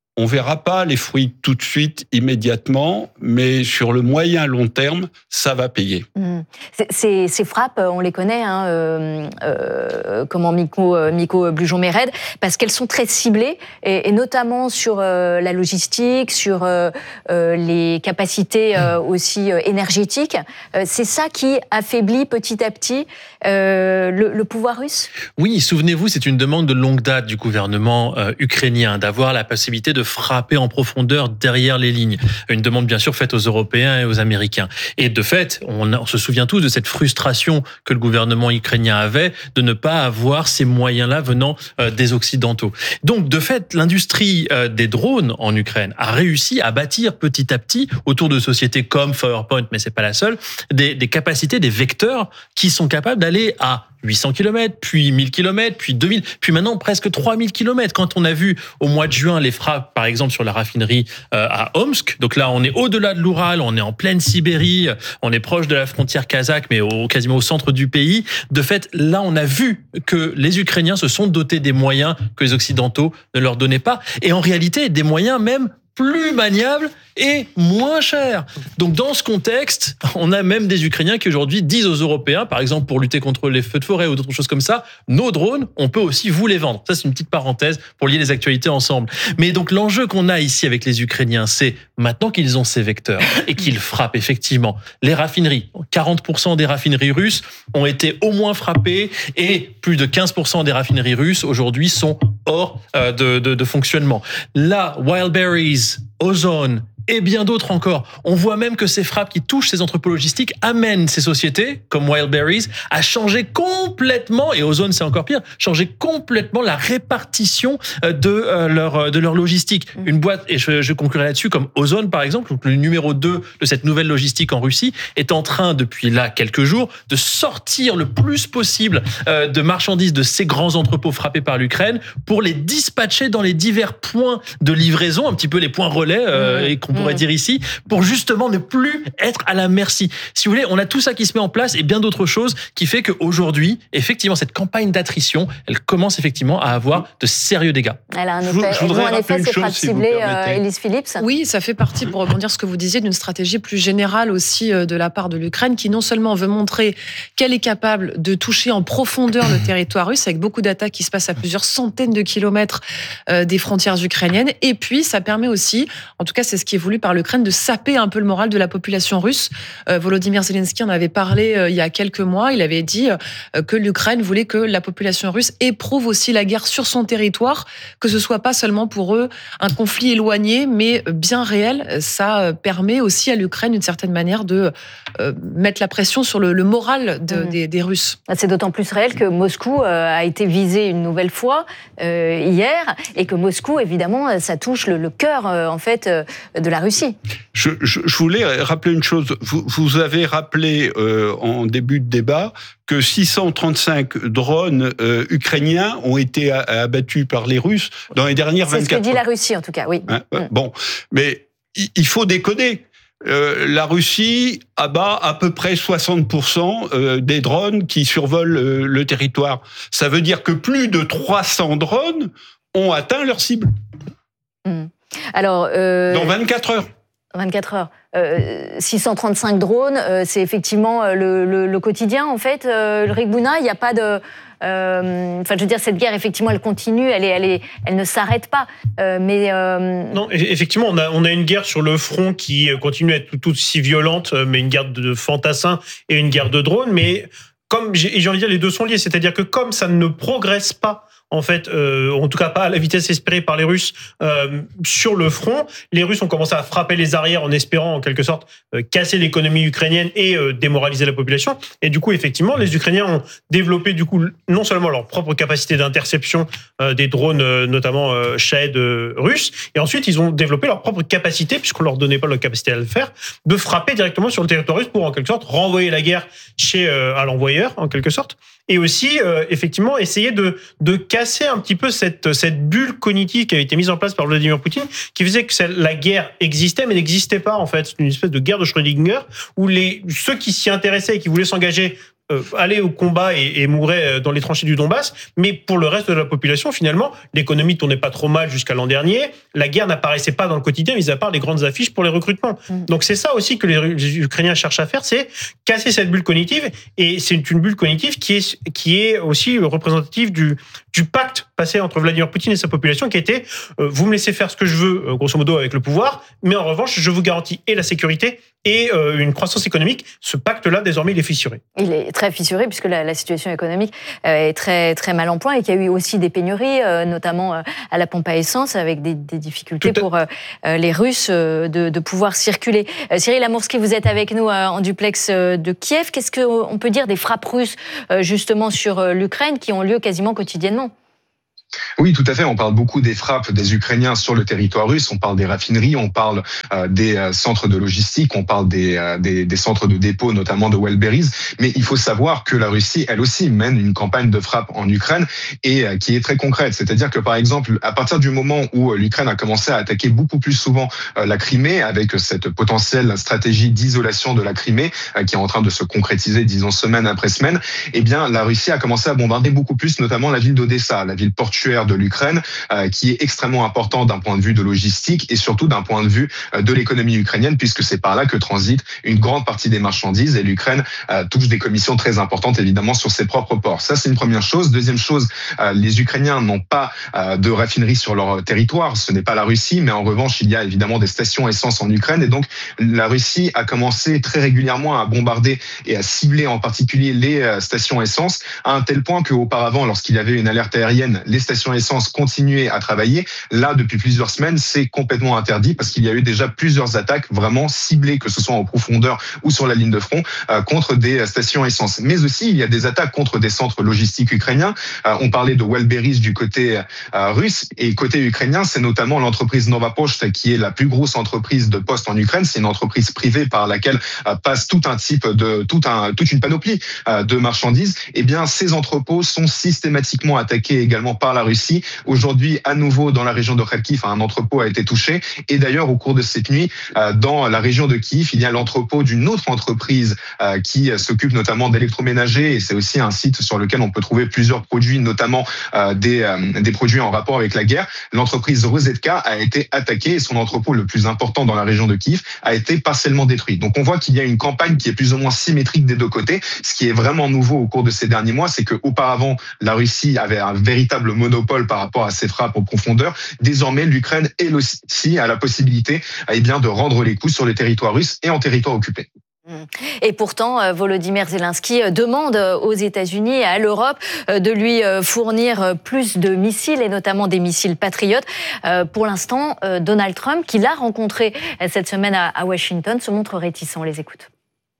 on verra pas les fruits tout de suite, immédiatement, mais sur le moyen long terme, ça va payer. Mmh. Ces, ces frappes, on les connaît, hein, euh, euh, comment Miko, Miko Blujon-Méred, parce qu'elles sont très ciblées, et, et notamment sur euh, la logistique, sur euh, euh, les capacités euh, aussi euh, énergétiques. Euh, c'est ça qui affaiblit petit à petit euh, le, le pouvoir russe ? Oui, souvenez-vous, c'est une demande de longue date du gouvernement euh, ukrainien d'avoir la possibilité de frapper en profondeur derrière les lignes. Une demande bien sûr faite aux Européens et aux Américains. Et de fait, on, on se souvient tous de cette frustration que le gouvernement ukrainien avait de ne pas avoir ces moyens-là venant euh, des Occidentaux. Donc de fait, l'industrie euh, des drones en Ukraine a réussi à bâtir petit à petit, autour de sociétés comme Firepoint, mais c'est pas la seule, des, des capacités, des vecteurs qui sont capables d'aller à huit cents kilomètres, puis mille kilomètres, puis deux mille, puis maintenant presque trois mille kilomètres. Quand on a vu au mois de juin les frappes, par exemple, sur la raffinerie euh, à Omsk, donc là on est au-delà de l'Oural, on est en pleine Sibérie, on est proche de la frontière kazakh, mais au, quasiment au centre du pays. De fait, là on a vu que les Ukrainiens se sont dotés des moyens que les Occidentaux ne leur donnaient pas, et en réalité des moyens même plus maniable et moins cher. Donc dans ce contexte, on a même des Ukrainiens qui aujourd'hui disent aux Européens, par exemple pour lutter contre les feux de forêt ou d'autres choses comme ça, nos drones, on peut aussi vous les vendre. Ça c'est une petite parenthèse pour lier les actualités ensemble. Mais donc l'enjeu qu'on a ici avec les Ukrainiens, c'est maintenant qu'ils ont ces vecteurs et qu'ils frappent effectivement les raffineries. quarante pour cent des raffineries russes ont été au moins frappées et plus de quinze pour cent des raffineries russes aujourd'hui sont hors euh, de, de, de fonctionnement. Là, Wildberries, Ozone et bien d'autres encore. On voit même que ces frappes qui touchent ces entrepôts logistiques amènent ces sociétés, comme Wildberries, à changer complètement, et Ozone c'est encore pire, changer complètement la répartition de leur, de leur logistique. Une boîte, et je, je conclurai là-dessus, comme Ozone par exemple, donc le numéro deux de cette nouvelle logistique en Russie, est en train depuis là quelques jours de sortir le plus possible de marchandises de ces grands entrepôts frappés par l'Ukraine pour les dispatcher dans les divers points de livraison, un petit peu les points relais, euh, et qu'on pourrait dire ici, pour justement ne plus être à la merci. Si vous voulez, on a tout ça qui se met en place et bien d'autres choses qui fait qu'aujourd'hui, effectivement, cette campagne d'attrition, elle commence effectivement à avoir de sérieux dégâts. Elle a un effet, je, je en effet, c'est pas ciblé, euh, Élise Phillips. Oui, ça fait partie, pour rebondir sur ce que vous disiez, d'une stratégie plus générale aussi de la part de l'Ukraine, qui non seulement veut montrer qu'elle est capable de toucher en profondeur le territoire russe, avec beaucoup d'attaques qui se passent à plusieurs centaines de kilomètres euh, des frontières ukrainiennes, et puis ça permet aussi, en tout cas c'est ce qui est voulu par l'Ukraine, de saper un peu le moral de la population russe. Euh, Volodymyr Zelensky en avait parlé euh, il y a quelques mois. Il avait dit euh, que l'Ukraine voulait que la population russe éprouve aussi la guerre sur son territoire, que ce soit pas seulement pour eux un conflit éloigné, mais bien réel. Ça permet aussi à l'Ukraine, d'une certaine manière, de euh, mettre la pression sur le, le moral de, mmh. des, des Russes. C'est d'autant plus réel que Moscou euh, a été visé une nouvelle fois euh, hier, et que Moscou, évidemment, ça touche le, le cœur, euh, en fait, euh, de la Russie. Je, je, je voulais rappeler une chose. Vous, vous avez rappelé euh, en début de débat que six cent trente-cinq drones euh, ukrainiens ont été abattus par les Russes dans les dernières vingt-quatre heures. C'est ce que dit la Russie, en tout cas, oui. Hein, mmh. Bon, mais il faut décoder. Euh, la Russie abat à peu près soixante pour cent des drones qui survolent euh, le territoire. Ça veut dire que plus de trois cents drones ont atteint leur cible. Mmh. Alors, euh... dans vingt-quatre heures. vingt-quatre heures. Euh, six cent trente-cinq drones, euh, c'est effectivement le, le, le quotidien, en fait. Euh, le Rigbouna, il n'y a pas de... Euh, enfin, je veux dire, cette guerre, effectivement, elle continue, elle, est, elle, est, elle ne s'arrête pas. Euh, mais euh... Non, effectivement, on a, on a une guerre sur le front qui continue à être tout, tout aussi violente, mais une guerre de fantassins et une guerre de drones. Mais comme j'ai, j'ai envie de dire, les deux sont liés. C'est-à-dire que comme ça ne progresse pas, en fait, euh, en tout cas pas à la vitesse espérée par les Russes euh, sur le front. Les Russes ont commencé à frapper les arrières en espérant, en quelque sorte, euh, casser l'économie ukrainienne et euh, démoraliser la population. Et du coup, effectivement, les Ukrainiens ont développé, du coup, non seulement leur propre capacité d'interception euh, des drones, euh, notamment euh, Shahed euh, russes, et ensuite, ils ont développé leur propre capacité, puisqu'on leur donnait pas leur capacité à le faire, de frapper directement sur le territoire russe pour, en quelque sorte, renvoyer la guerre chez euh, à l'envoyeur, en quelque sorte. Et aussi, euh, effectivement, essayer de, de casser un petit peu cette, cette bulle cognitive qui avait été mise en place par Vladimir Poutine, qui faisait que la guerre existait, mais n'existait pas, en fait. C'est une espèce de guerre de Schrödinger, où les, ceux qui s'y intéressaient et qui voulaient s'engager euh, allaient au combat et, et mouraient dans les tranchées du Donbass. Mais pour le reste de la population, finalement, l'économie tournait pas trop mal jusqu'à l'an dernier. La guerre n'apparaissait pas dans le quotidien, mis à part les grandes affiches pour les recrutements. Mmh. Donc c'est ça aussi que les, les Ukrainiens cherchent à faire, c'est casser cette bulle cognitive. Et c'est une bulle cognitive qui est, qui est aussi représentative du, du pacte passé entre Vladimir Poutine et sa population, qui était euh, vous me laissez faire ce que je veux, euh, grosso modo avec le pouvoir, mais en revanche, je vous garantis et la sécurité et euh, une croissance économique. Ce pacte-là, désormais, il est fissuré. Il est très fissuré puisque la, la situation économique euh, est très, très mal en point et qu'il y a eu aussi des pénuries, euh, notamment euh, à la pompe à essence, avec des, des difficultés pour euh, les Russes euh, de, de pouvoir circuler. Euh, Cyril Amourski, vous êtes avec nous euh, en duplex euh, de Kiev. Qu'est-ce qu'on peut dire des frappes russes, euh, justement, sur euh, l'Ukraine, qui ont lieu quasiment quotidiennement ? Oui, tout à fait. On parle beaucoup des frappes des Ukrainiens sur le territoire russe. On parle des raffineries, on parle euh, des euh, centres de logistique, on parle des, euh, des, des centres de dépôt, notamment de Wellberries. Mais il faut savoir que la Russie, elle aussi, mène une campagne de frappe en Ukraine et euh, qui est très concrète. C'est-à-dire que, par exemple, à partir du moment où l'Ukraine a commencé à attaquer beaucoup plus souvent euh, la Crimée, avec cette potentielle stratégie d'isolation de la Crimée euh, qui est en train de se concrétiser, disons, semaine après semaine, eh bien, la Russie a commencé à bombarder beaucoup plus, notamment la ville d'Odessa, la ville portuaire de l'Ukraine, euh, qui est extrêmement important d'un point de vue de logistique et surtout d'un point de vue euh, de l'économie ukrainienne, puisque c'est par là que transite une grande partie des marchandises et l'Ukraine euh, touche des commissions très importantes, évidemment, sur ses propres ports. Ça, c'est une première chose. Deuxième chose, euh, les Ukrainiens n'ont pas euh, de raffinerie sur leur territoire. Ce n'est pas la Russie, mais en revanche, il y a évidemment des stations essence en Ukraine. Et donc, la Russie a commencé très régulièrement à bombarder et à cibler en particulier les euh, stations essence, à un tel point qu'auparavant, lorsqu'il y avait une alerte aérienne, les stations essence continuaient à travailler. Là, depuis plusieurs semaines, c'est complètement interdit parce qu'il y a eu déjà plusieurs attaques vraiment ciblées, que ce soit en profondeur ou sur la ligne de front, euh, contre des stations essence. Mais aussi, il y a des attaques contre des centres logistiques ukrainiens. Euh, on parlait de Wellberries du côté euh, russe et côté ukrainien, c'est notamment l'entreprise Nova Pochta qui est la plus grosse entreprise de poste en Ukraine. C'est une entreprise privée par laquelle euh, passe tout un type de, tout un, toute une panoplie euh, de marchandises. Eh bien, ces entrepôts sont systématiquement attaqués également par la Russie. Aujourd'hui, à nouveau, dans la région de Kharkiv, un entrepôt a été touché. Et d'ailleurs, au cours de cette nuit, dans la région de Kiev, il y a l'entrepôt d'une autre entreprise qui s'occupe notamment d'électroménager. Et c'est aussi un site sur lequel on peut trouver plusieurs produits, notamment des, des produits en rapport avec la guerre. L'entreprise Rosetka a été attaquée et son entrepôt le plus important dans la région de Kiev a été partiellement détruit. Donc on voit qu'il y a une campagne qui est plus ou moins symétrique des deux côtés. Ce qui est vraiment nouveau au cours de ces derniers mois, c'est qu'auparavant, la Russie avait un véritable monopole par rapport à ces frappes en profondeur. Désormais, l'Ukraine, elle aussi, a la possibilité eh bien, de rendre les coups sur le territoire russe et en territoire occupé. Et pourtant, Volodymyr Zelensky demande aux États-Unis et à l'Europe de lui fournir plus de missiles, et notamment des missiles patriotes. Pour l'instant, Donald Trump, qui l'a rencontré cette semaine à Washington, se montre réticent. On les écoute.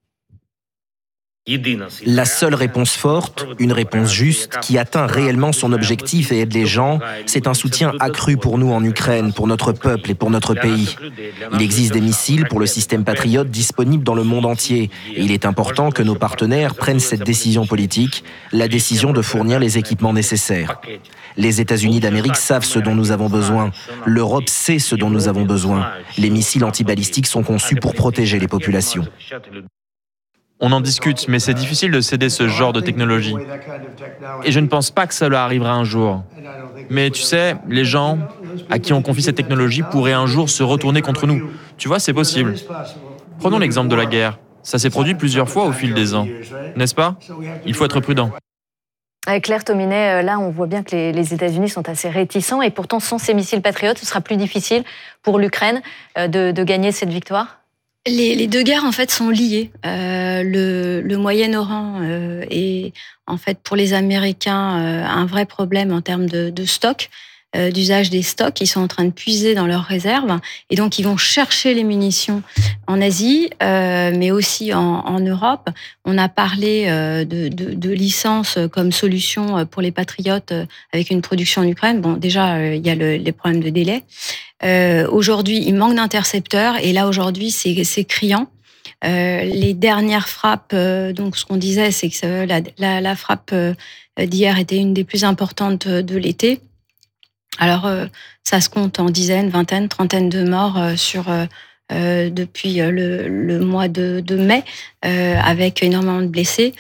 La seule réponse forte, une réponse juste, qui atteint réellement son objectif et aide les gens, c'est un soutien accru pour nous en Ukraine, pour notre peuple et pour notre pays. Il existe des missiles pour le système Patriot disponibles dans le monde entier. Et il est important que nos partenaires prennent cette décision politique, la décision de fournir les équipements nécessaires. Les États-Unis d'Amérique savent ce dont nous avons besoin. L'Europe sait ce dont nous avons besoin. Les missiles antibalistiques sont conçus pour protéger les populations. On en discute, mais c'est difficile de céder ce genre de technologie. Et je ne pense pas que cela arrivera un jour. Mais tu sais, les gens à qui on confie cette technologie pourraient un jour se retourner contre nous. Tu vois, c'est possible. Prenons l'exemple de la guerre. Ça s'est produit plusieurs fois au fil des ans, n'est-ce pas? Il faut être prudent. Claire Tominet, là, on voit bien que les, les États-Unis sont assez réticents et pourtant, sans ces missiles patriotes, ce sera plus difficile pour l'Ukraine de, de gagner cette victoire. Les, les deux guerres en fait sont liées. Euh, le, le Moyen-Orient euh, est en fait pour les Américains euh, un vrai problème en termes de, de stock, euh, d'usage des stocks. Ils sont en train de puiser dans leurs réserves et donc ils vont chercher les munitions en Asie, euh, mais aussi en, en Europe. On a parlé euh, de, de, de licences comme solution pour les patriotes euh, avec une production en Ukraine. Bon, déjà euh, il y a le, les problèmes de délai. Euh, aujourd'hui, il manque d'intercepteurs et là aujourd'hui, c'est, c'est criant. Euh, les dernières frappes, euh, donc ce qu'on disait, c'est que la, la, la frappe euh, d'hier était une des plus importantes de l'été. Alors, euh, ça se compte en dizaines, vingtaines, trentaines de morts euh, sur euh, euh, depuis le, le mois de, de mai, euh, avec énormément de blessés.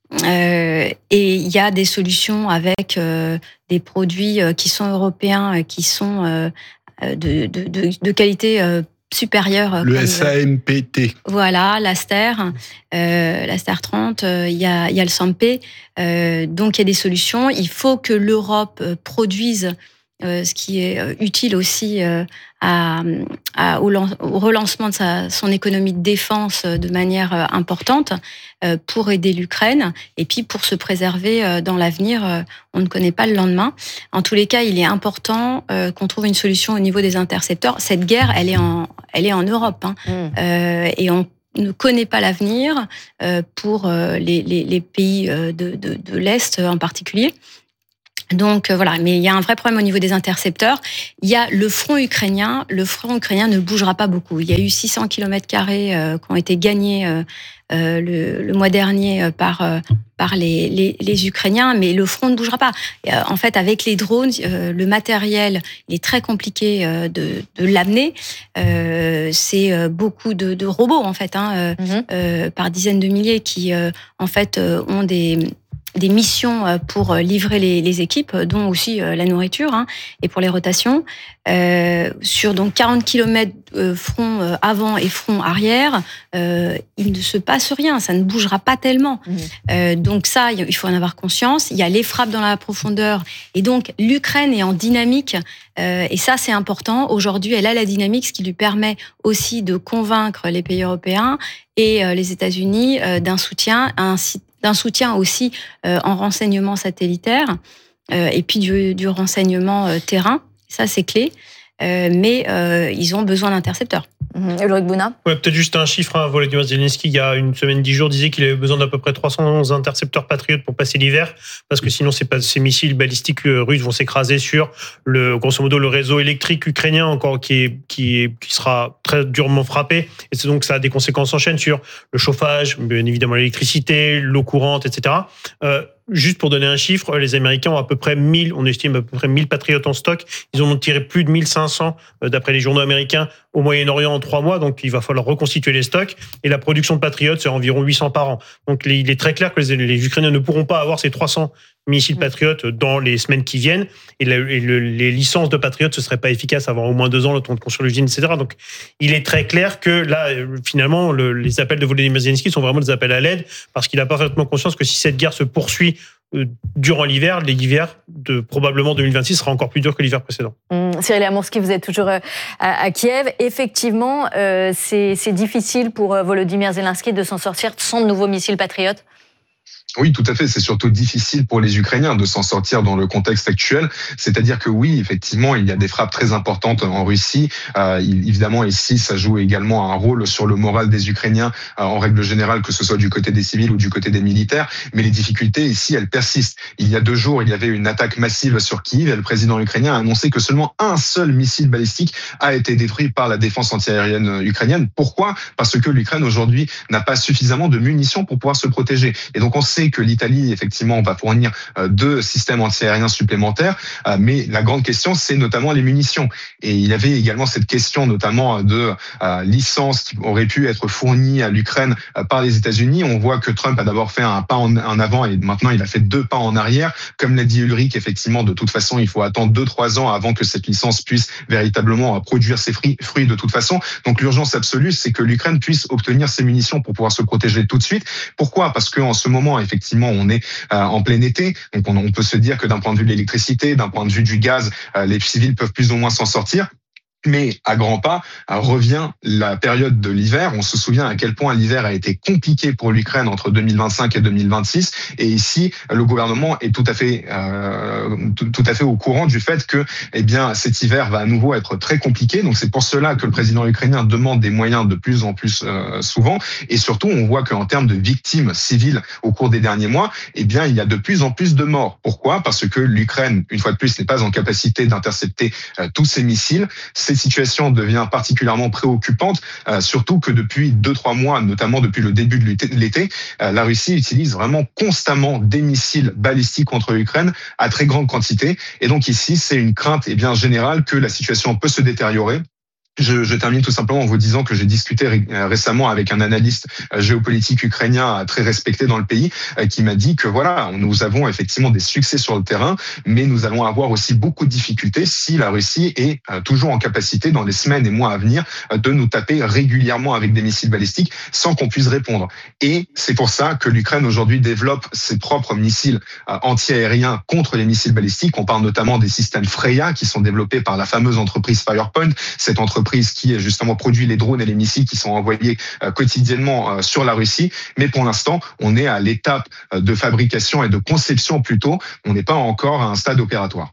Euh, et il y a des solutions avec euh, des produits euh, qui sont européens, euh, qui sont euh, de, de, de, de qualité euh, supérieure. Le comme, S A M P T. Voilà, l'Aster, euh, l'Aster trente, euh, il y, a, il y a le Sampé. Euh, donc il y a des solutions. Il faut que l'Europe produise Euh, ce qui est utile aussi euh, à, à, au, au relancement de sa, son économie de défense de manière euh, importante euh, pour aider l'Ukraine et puis pour se préserver euh, dans l'avenir. Euh, on ne connaît pas le lendemain. En tous les cas, il est important euh, qu'on trouve une solution au niveau des intercepteurs. Cette guerre, elle est en, elle est en Europe hein, mmh. euh, et on ne connaît pas l'avenir euh, pour euh, les, les, les pays de, de, de l'Est en particulier. Donc euh, voilà, mais il y a un vrai problème au niveau des intercepteurs. Il y a le front ukrainien. Le front ukrainien ne bougera pas beaucoup. Il y a eu six cents kilomètres carrés euh, qui ont été gagnés euh, euh, le, le mois dernier euh, par euh, par les, les, les Ukrainiens, mais le front ne bougera pas. Et, euh, en fait, avec les drones, euh, le matériel, il est très compliqué euh, de, de l'amener. Euh, c'est euh, beaucoup de, de robots en fait, hein, euh, mm-hmm. euh, par dizaines de milliers qui euh, en fait euh, ont des des missions pour livrer les, les équipes, dont aussi la nourriture hein, et pour les rotations. Euh, sur donc quarante kilomètres euh, front euh, avant et front arrière, euh, il ne se passe rien, ça ne bougera pas tellement. Mmh. Euh, donc ça, il faut en avoir conscience. Il y a les frappes dans la profondeur et donc l'Ukraine est en dynamique euh, et ça c'est important. Aujourd'hui, elle a la dynamique, ce qui lui permet aussi de convaincre les pays européens et euh, les États-Unis euh, d'un soutien, un d'un soutien aussi euh, en renseignement satellitaire euh, et puis du, du renseignement euh, terrain. Ça, c'est clé. Euh, mais euh, ils ont besoin d'intercepteurs. Mmh. Ulrich Bouna. Ouais, peut-être juste un chiffre. Hein. Volodymyr Zelensky, il y a une semaine, dix jours, disait qu'il avait besoin d'à peu près trois cent onze intercepteurs patriotes pour passer l'hiver, parce que sinon, ces, ces missiles balistiques russes vont s'écraser sur le, grosso modo, le réseau électrique ukrainien, encore qui est, qui est, qui sera très durement frappé. Et c'est donc ça a des conséquences en chaîne sur le chauffage, bien évidemment l'électricité, l'eau courante, et cetera. Euh, Juste pour donner un chiffre, les Américains ont à peu près mille, on estime à peu près mille patriotes en stock. Ils en ont tiré plus de mille cinq cents, d'après les journaux américains, au Moyen-Orient en trois mois. Donc, il va falloir reconstituer les stocks. Et la production de patriotes, c'est environ huit cents par an. Donc, il est très clair que les, les Ukrainiens ne pourront pas avoir ces trois cents missiles patriotes dans les semaines qui viennent. Et, la, et le, les licences de patriotes, ce serait pas efficace avant au moins deux ans, le temps de construire l'usine, et cetera. Donc, il est très clair que là, finalement, le, les appels de Volodymyr Zelensky sont vraiment des appels à l'aide, parce qu'il a parfaitement conscience que si cette guerre se poursuit durant l'hiver, l'hiver de probablement deux mille vingt-six sera encore plus dur que l'hiver précédent. Mmh, Cyril Amourski, vous êtes toujours à, à Kiev. Effectivement, euh, c'est, c'est difficile pour Volodymyr Zelensky de s'en sortir sans de nouveaux missiles patriotes. Oui, tout à fait. C'est surtout difficile pour les Ukrainiens de s'en sortir dans le contexte actuel. C'est-à-dire que oui, effectivement, il y a des frappes très importantes en Russie. Euh, évidemment, ici, ça joue également un rôle sur le moral des Ukrainiens euh, en règle générale, que ce soit du côté des civils ou du côté des militaires. Mais les difficultés ici, elles persistent. Il y a deux jours, il y avait une attaque massive sur Kiev et le président ukrainien a annoncé que seulement un seul missile balistique a été détruit par la défense antiaérienne ukrainienne. Pourquoi ? Parce que l'Ukraine aujourd'hui n'a pas suffisamment de munitions pour pouvoir se protéger. Et donc on sait que l'Italie, effectivement, va fournir deux systèmes antiaériens supplémentaires, mais la grande question, c'est notamment les munitions. Et il y avait également cette question, notamment de licences qui auraient pu être fournies à l'Ukraine par les États-Unis. On voit que Trump a d'abord fait un pas en avant et maintenant il a fait deux pas en arrière. Comme l'a dit Ulrich, effectivement, de toute façon, il faut attendre deux, trois ans avant que cette licence puisse véritablement produire ses fruits de toute façon. Donc l'urgence absolue, c'est que l'Ukraine puisse obtenir ses munitions pour pouvoir se protéger tout de suite. Pourquoi ? Parce qu'en ce moment, effectivement, on est euh, en plein été, donc on, on peut se dire que d'un point de vue de l'électricité, d'un point de vue du gaz, euh, les civils peuvent plus ou moins s'en sortir. Mais à grands pas, revient la période de l'hiver. On se souvient à quel point l'hiver a été compliqué pour l'Ukraine entre deux mille vingt-cinq et deux mille vingt-six. Et ici, le gouvernement est tout à fait, euh, tout, tout à fait au courant du fait que, eh bien, cet hiver va à nouveau être très compliqué. Donc c'est pour cela que le président ukrainien demande des moyens de plus en plus euh, souvent. Et surtout, on voit qu'en termes de victimes civiles au cours des derniers mois, eh bien, il y a de plus en plus de morts. Pourquoi ? Parce que l'Ukraine, une fois de plus, n'est pas en capacité d'intercepter euh, tous ces missiles. Cette situation devient particulièrement préoccupante, euh, surtout que depuis deux, trois mois, notamment depuis le début de l'été, euh, la Russie utilise vraiment constamment des missiles balistiques contre l'Ukraine à très grande quantité. Et donc ici, c'est une crainte eh bien, générale que la situation peut se détériorer Je, je termine tout simplement en vous disant que j'ai discuté ré, récemment avec un analyste géopolitique ukrainien très respecté dans le pays qui m'a dit que voilà, nous avons effectivement des succès sur le terrain, mais nous allons avoir aussi beaucoup de difficultés si la Russie est toujours en capacité dans les semaines et mois à venir de nous taper régulièrement avec des missiles balistiques sans qu'on puisse répondre. Et c'est pour ça que l'Ukraine aujourd'hui développe ses propres missiles anti-aériens contre les missiles balistiques. On parle notamment des systèmes Freya qui sont développés par la fameuse entreprise Firepoint, cette entreprise qui justement produit les drones et les missiles qui sont envoyés quotidiennement sur la Russie. Mais pour l'instant, on est à l'étape de fabrication et de conception plutôt. On n'est pas encore à un stade opératoire.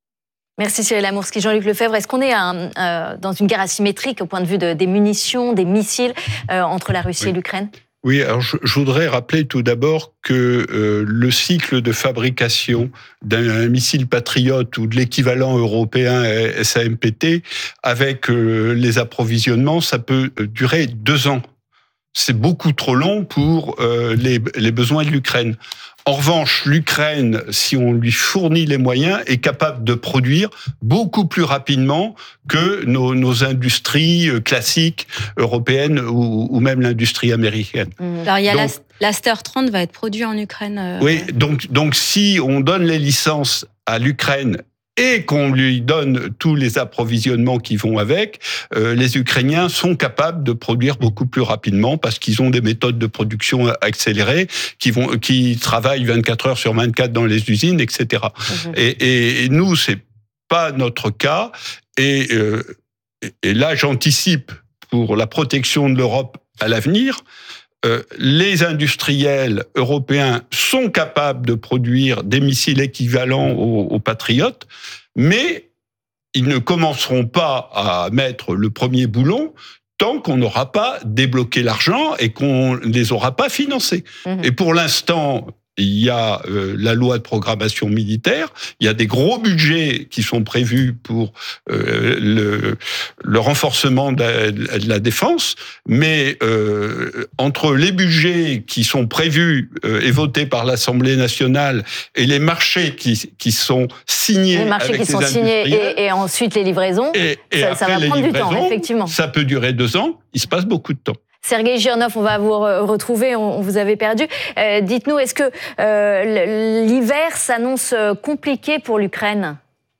Merci Cyril Amourski. Jean-Luc Lefebvre, est-ce qu'on est à, euh, dans une guerre asymétrique au point de vue de, des munitions, des missiles euh, entre la Russie oui. et l'Ukraine ? Oui, alors je, je voudrais rappeler tout d'abord que euh, le cycle de fabrication d'un missile Patriot ou de l'équivalent européen S A M P T avec euh, les approvisionnements, ça peut durer deux ans. C'est beaucoup trop long pour euh, les, les besoins de l'Ukraine. En revanche, l'Ukraine, si on lui fournit les moyens, est capable de produire beaucoup plus rapidement que nos, nos industries classiques européennes ou, ou même l'industrie américaine. Alors, il y a donc, l'Aster trente va être produit en Ukraine. Euh... Oui, donc, donc si on donne les licences à l'Ukraine et qu'on lui donne tous les approvisionnements qui vont avec, euh, les Ukrainiens sont capables de produire beaucoup plus rapidement parce qu'ils ont des méthodes de production accélérées, qui vont, qui travaillent vingt-quatre heures sur vingt-quatre dans les usines, et cetera. Mmh. Et, et, et nous, c'est pas notre cas. Et, euh, et là, j'anticipe pour la protection de l'Europe à l'avenir. Euh, les industriels européens sont capables de produire des missiles équivalents aux, aux Patriotes, mais ils ne commenceront pas à mettre le premier boulon tant qu'on n'aura pas débloqué l'argent et qu'on ne les aura pas financés. Mmh. Et pour l'instant, il y a euh, la loi de programmation militaire, il y a des gros budgets qui sont prévus pour euh, le, le renforcement de la, de la défense, mais euh, entre les budgets qui sont prévus euh, et votés par l'Assemblée nationale et les marchés qui, qui sont signés, les marchés avec qui sont signés et, et ensuite les livraisons, et, et ça, ça va prendre du temps, effectivement. Ça peut durer deux ans, il se passe beaucoup de temps. Sergueï Girnov, on va vous retrouver, on vous avait perdu. Euh, dites-nous, est-ce que euh, l'hiver s'annonce compliqué pour l'Ukraine ?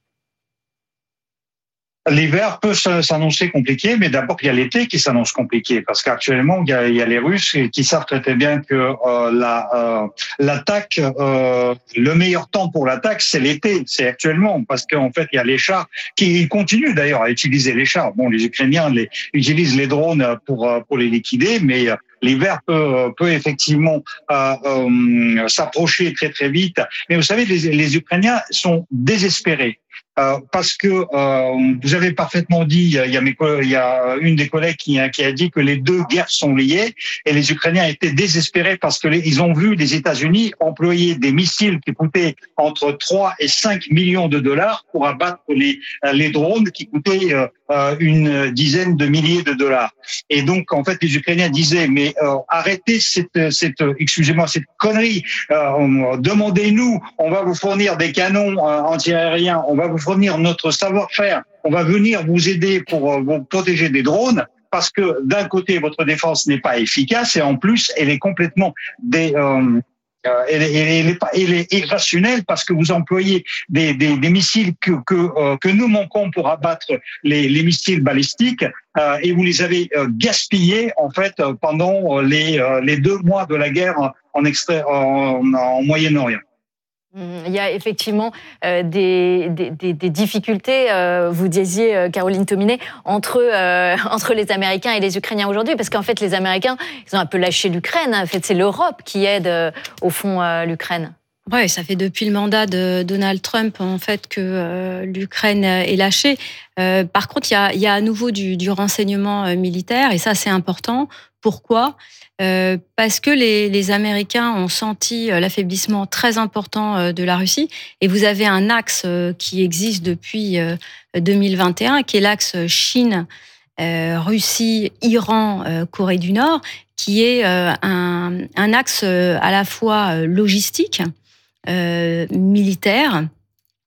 L'hiver peut s'annoncer compliqué, mais d'abord il y a l'été qui s'annonce compliqué, parce qu'actuellement il y a, il y a les Russes qui savent très bien que euh, la, euh, l'attaque, euh, le meilleur temps pour l'attaque, c'est l'été, c'est actuellement, parce qu'en fait il y a les chars qui continuent d'ailleurs à utiliser les chars. Bon, les Ukrainiens les, utilisent les drones pour pour les liquider, mais l'hiver peut, peut effectivement euh, euh, s'approcher très très vite. Mais vous savez, les, les Ukrainiens sont désespérés. Euh, parce que euh, vous avez parfaitement dit, il y a, mes, il y a une des collègues qui, qui a dit que les deux guerres sont liées et les Ukrainiens étaient désespérés parce que les, ils ont vu les États-Unis employer des missiles qui coûtaient entre trois et cinq millions de dollars pour abattre les, les drones qui coûtaient euh, une dizaine de milliers de dollars. Et donc, en fait, les Ukrainiens disaient, mais euh, arrêtez cette, cette, excusez-moi, cette connerie, euh, demandez-nous, on va vous fournir des canons euh, anti-aériens, on va vous fournir notre savoir-faire, on va venir vous aider pour vous protéger des drones, parce que d'un côté, votre défense n'est pas efficace et en plus, elle est complètement des... Euh, elle, elle, elle, est pas, elle est irrationnelle parce que vous employez des, des, des missiles que, que, euh, que nous manquons pour abattre les, les missiles balistiques euh, et vous les avez euh, gaspillés en fait pendant les, euh, les deux mois de la guerre en, extra, en, en Moyen-Orient. Il y a effectivement euh, des, des, des difficultés, euh, vous disiez, euh, Caroline Tominet, entre, euh, entre les Américains et les Ukrainiens aujourd'hui, parce qu'en fait, les Américains, ils ont un peu lâché l'Ukraine. En fait, c'est l'Europe qui aide, euh, au fond, euh, l'Ukraine. Oui, ça fait depuis le mandat de Donald Trump, en fait, que euh, l'Ukraine est lâchée. Euh, par contre, il y a, il y a à nouveau du, du renseignement militaire, et ça, c'est important. Pourquoi ? Euh, parce que les, les Américains ont senti l'affaiblissement très important de la Russie. Et vous avez un axe qui existe depuis deux mille vingt et un, qui est l'axe Chine, euh, Russie, Iran, euh, Corée du Nord, qui est euh, un, un axe à la fois logistique, euh, militaire,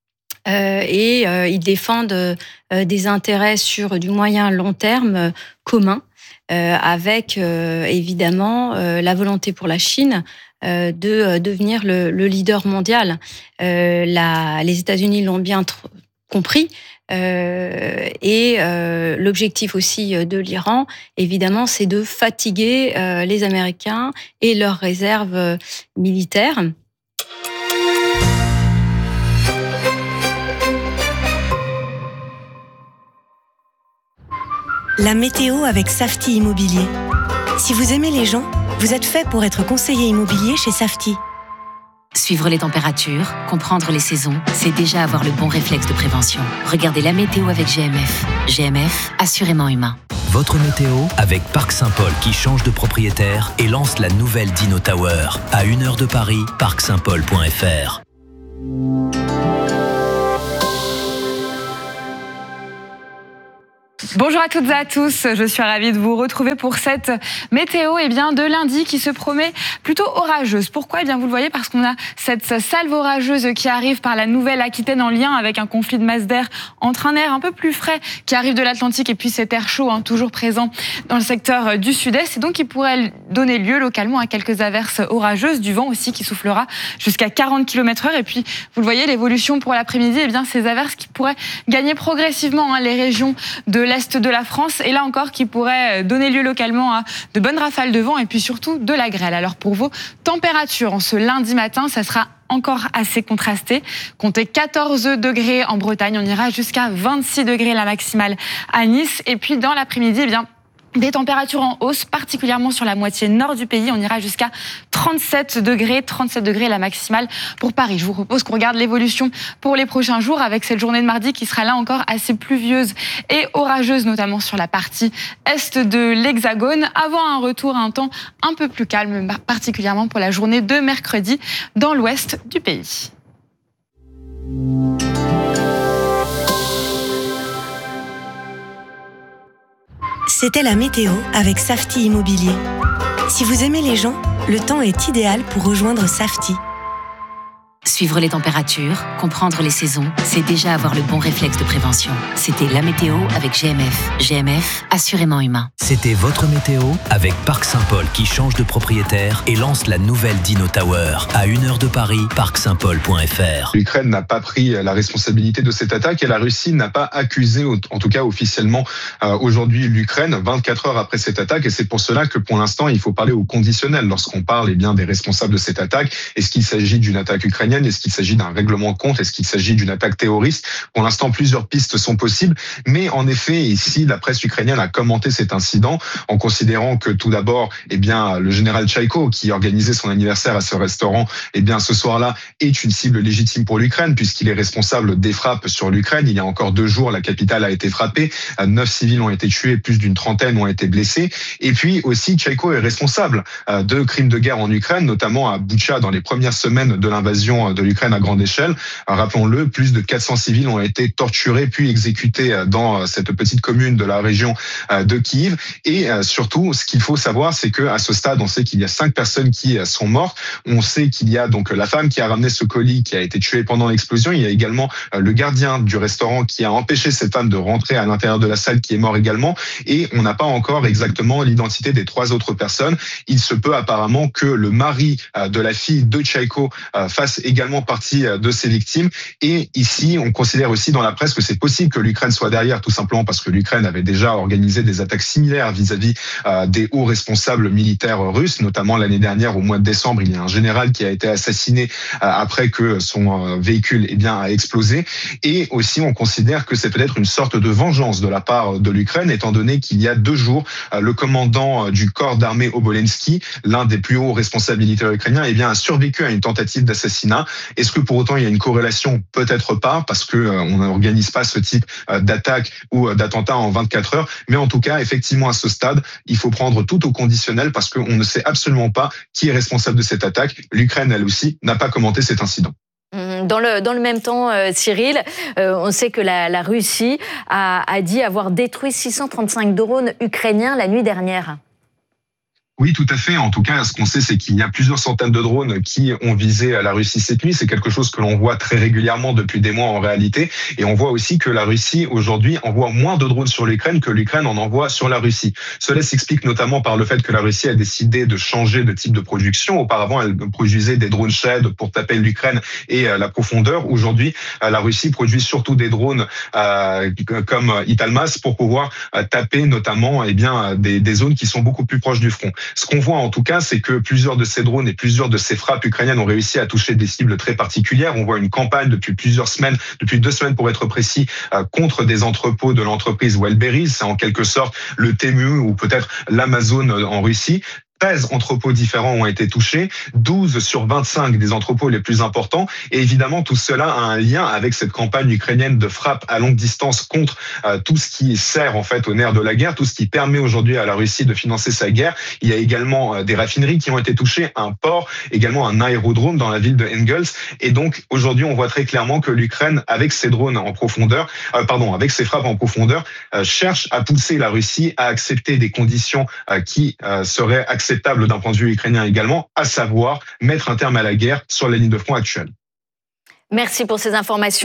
euh, et euh, ils défendent euh, des intérêts sur du moyen long terme euh, communs, euh, avec euh, évidemment euh, la volonté pour la Chine euh, de euh, devenir le, le leader mondial. Euh, la, les États-Unis l'ont bien tr- compris. Euh, et euh, l'objectif aussi de l'Iran, évidemment, c'est de fatiguer euh, les Américains et leurs réserves euh, militaires. La météo avec Safety Immobilier. Si vous aimez les gens, vous êtes fait pour être conseiller immobilier chez Safety. Suivre les températures, comprendre les saisons, c'est déjà avoir le bon réflexe de prévention. Regardez la météo avec G M F. G M F, assurément humain. Votre météo avec Parc Saint-Paul qui change de propriétaire et lance la nouvelle Dino Tower. À une heure de Paris, parc saint paul point f r. Bonjour à toutes et à tous, je suis ravie de vous retrouver pour cette météo eh bien, de lundi qui se promet plutôt orageuse. Pourquoi eh bien, vous le voyez, parce qu'on a cette salve orageuse qui arrive par la Nouvelle-Aquitaine en lien avec un conflit de masse d'air entre un air un peu plus frais qui arrive de l'Atlantique et puis cet air chaud hein, toujours présent dans le secteur du sud-est et donc qui pourrait donner lieu localement à quelques averses orageuses, du vent aussi qui soufflera jusqu'à quarante kilomètres heure et puis vous le voyez, l'évolution pour l'après-midi, eh bien, ces averses qui pourraient gagner progressivement hein, les régions de l'Est de la France et là encore qui pourrait donner lieu localement à de bonnes rafales de vent et puis surtout de la grêle. Alors pour vos températures en ce lundi matin, ça sera encore assez contrasté. Comptez quatorze degrés en Bretagne, on ira jusqu'à vingt-six degrés la maximale à Nice et puis dans l'après-midi, eh bien des températures en hausse, particulièrement sur la moitié nord du pays. On ira jusqu'à trente-sept degrés, trente-sept degrés la maximale pour Paris. Je vous propose qu'on regarde l'évolution pour les prochains jours avec cette journée de mardi qui sera là encore assez pluvieuse et orageuse, notamment sur la partie est de l'Hexagone, avant un retour à un temps un peu plus calme, particulièrement pour la journée de mercredi dans l'ouest du pays. C'était la météo avec Safety Immobilier. Si vous aimez les gens, le temps est idéal pour rejoindre Safety. Suivre les températures, comprendre les saisons, c'est déjà avoir le bon réflexe de prévention. C'était la météo avec G M F. G M F, assurément humain. C'était votre météo avec Parc Saint-Paul qui change de propriétaire et lance la nouvelle Dino Tower. À une heure de Paris, parc saint paul point f r. L'Ukraine n'a pas pris la responsabilité de cette attaque et la Russie n'a pas accusé, en tout cas officiellement euh, aujourd'hui, l'Ukraine vingt-quatre heures après cette attaque. Et c'est pour cela que pour l'instant, il faut parler au conditionnel lorsqu'on parle eh bien, des responsables de cette attaque. Est-ce qu'il s'agit d'une attaque ukrainienne ? Est-ce qu'il s'agit d'un règlement de compte ? Est-ce qu'il s'agit d'une attaque terroriste ? Pour l'instant, plusieurs pistes sont possibles. Mais en effet, ici, la presse ukrainienne a commenté cet incident en considérant que tout d'abord, eh bien, le général Tchaïko, qui organisait son anniversaire à ce restaurant, eh bien, ce soir-là, est une cible légitime pour l'Ukraine puisqu'il est responsable des frappes sur l'Ukraine. Il y a encore deux jours, la capitale a été frappée. Neuf civils ont été tués, plus d'une trentaine ont été blessés. Et puis aussi, Tchaïko est responsable de crimes de guerre en Ukraine, notamment à Boutcha dans les premières semaines de l'invasion de l'Ukraine à grande échelle. Rappelons-le, plus de quatre cents civils ont été torturés puis exécutés dans cette petite commune de la région de Kiev. Et surtout, ce qu'il faut savoir, c'est qu'à ce stade, on sait qu'il y a cinq personnes qui sont mortes. On sait qu'il y a donc la femme qui a ramené ce colis qui a été tuée pendant l'explosion. Il y a également le gardien du restaurant qui a empêché cette femme de rentrer à l'intérieur de la salle qui est mort également. Et on n'a pas encore exactement l'identité des trois autres personnes. Il se peut apparemment que le mari de la fille de Tchaïko fasse également partie de ces victimes. Et ici, on considère aussi dans la presse que c'est possible que l'Ukraine soit derrière, tout simplement parce que l'Ukraine avait déjà organisé des attaques similaires vis-à-vis euh, des hauts responsables militaires russes, notamment l'année dernière, au mois de décembre, il y a un général qui a été assassiné euh, après que son euh, véhicule eh bien, a explosé. Et aussi, on considère que c'est peut-être une sorte de vengeance de la part de l'Ukraine, étant donné qu'il y a deux jours, euh, le commandant du corps d'armée Obolensky, l'un des plus hauts responsables militaires ukrainiens, eh bien, a survécu à une tentative d'assassinat. Est-ce que pour autant il y a une corrélation ? Peut-être pas, parce que euh, on n'organise pas ce type euh, d'attaque ou euh, d'attentat en vingt-quatre heures. Mais en tout cas, effectivement, à ce stade, il faut prendre tout au conditionnel parce qu'on ne sait absolument pas qui est responsable de cette attaque. L'Ukraine, elle aussi, n'a pas commenté cet incident. Dans le, dans le même temps, euh, Cyril, euh, on sait que la, la Russie a, a dit avoir détruit six cent trente-cinq drones ukrainiens la nuit dernière. Oui, tout à fait. En tout cas, ce qu'on sait, c'est qu'il y a plusieurs centaines de drones qui ont visé la Russie cette nuit. C'est quelque chose que l'on voit très régulièrement depuis des mois en réalité. Et on voit aussi que la Russie, aujourd'hui, envoie moins de drones sur l'Ukraine que l'Ukraine en envoie sur la Russie. Cela s'explique notamment par le fait que la Russie a décidé de changer de type de production. Auparavant, elle produisait des drones Shahed pour taper l'Ukraine et la profondeur. Aujourd'hui, la Russie produit surtout des drones euh, comme Italmas pour pouvoir taper notamment eh bien, des, des zones qui sont beaucoup plus proches du front. Ce qu'on voit en tout cas, c'est que plusieurs de ces drones et plusieurs de ces frappes ukrainiennes ont réussi à toucher des cibles très particulières. On voit une campagne depuis plusieurs semaines, depuis deux semaines pour être précis, euh, contre des entrepôts de l'entreprise Wildberries. C'est en quelque sorte le Temu ou peut-être l'Amazon en Russie. treize entrepôts différents ont été touchés, douze sur vingt-cinq des entrepôts les plus importants. Et évidemment, tout cela a un lien avec cette campagne ukrainienne de frappe à longue distance contre euh, tout ce qui sert en fait au nerf de la guerre, tout ce qui permet aujourd'hui à la Russie de financer sa guerre. Il y a également euh, des raffineries qui ont été touchées, un port, également un aérodrome dans la ville de Engels. Et donc aujourd'hui, on voit très clairement que l'Ukraine, avec ses drones en profondeur, euh, pardon, avec ses frappes en profondeur, euh, cherche à pousser la Russie à accepter des conditions euh, qui euh, seraient acceptées d'un point de vue ukrainien également, à savoir mettre un terme à la guerre sur la ligne de front actuelle. Merci pour ces informations.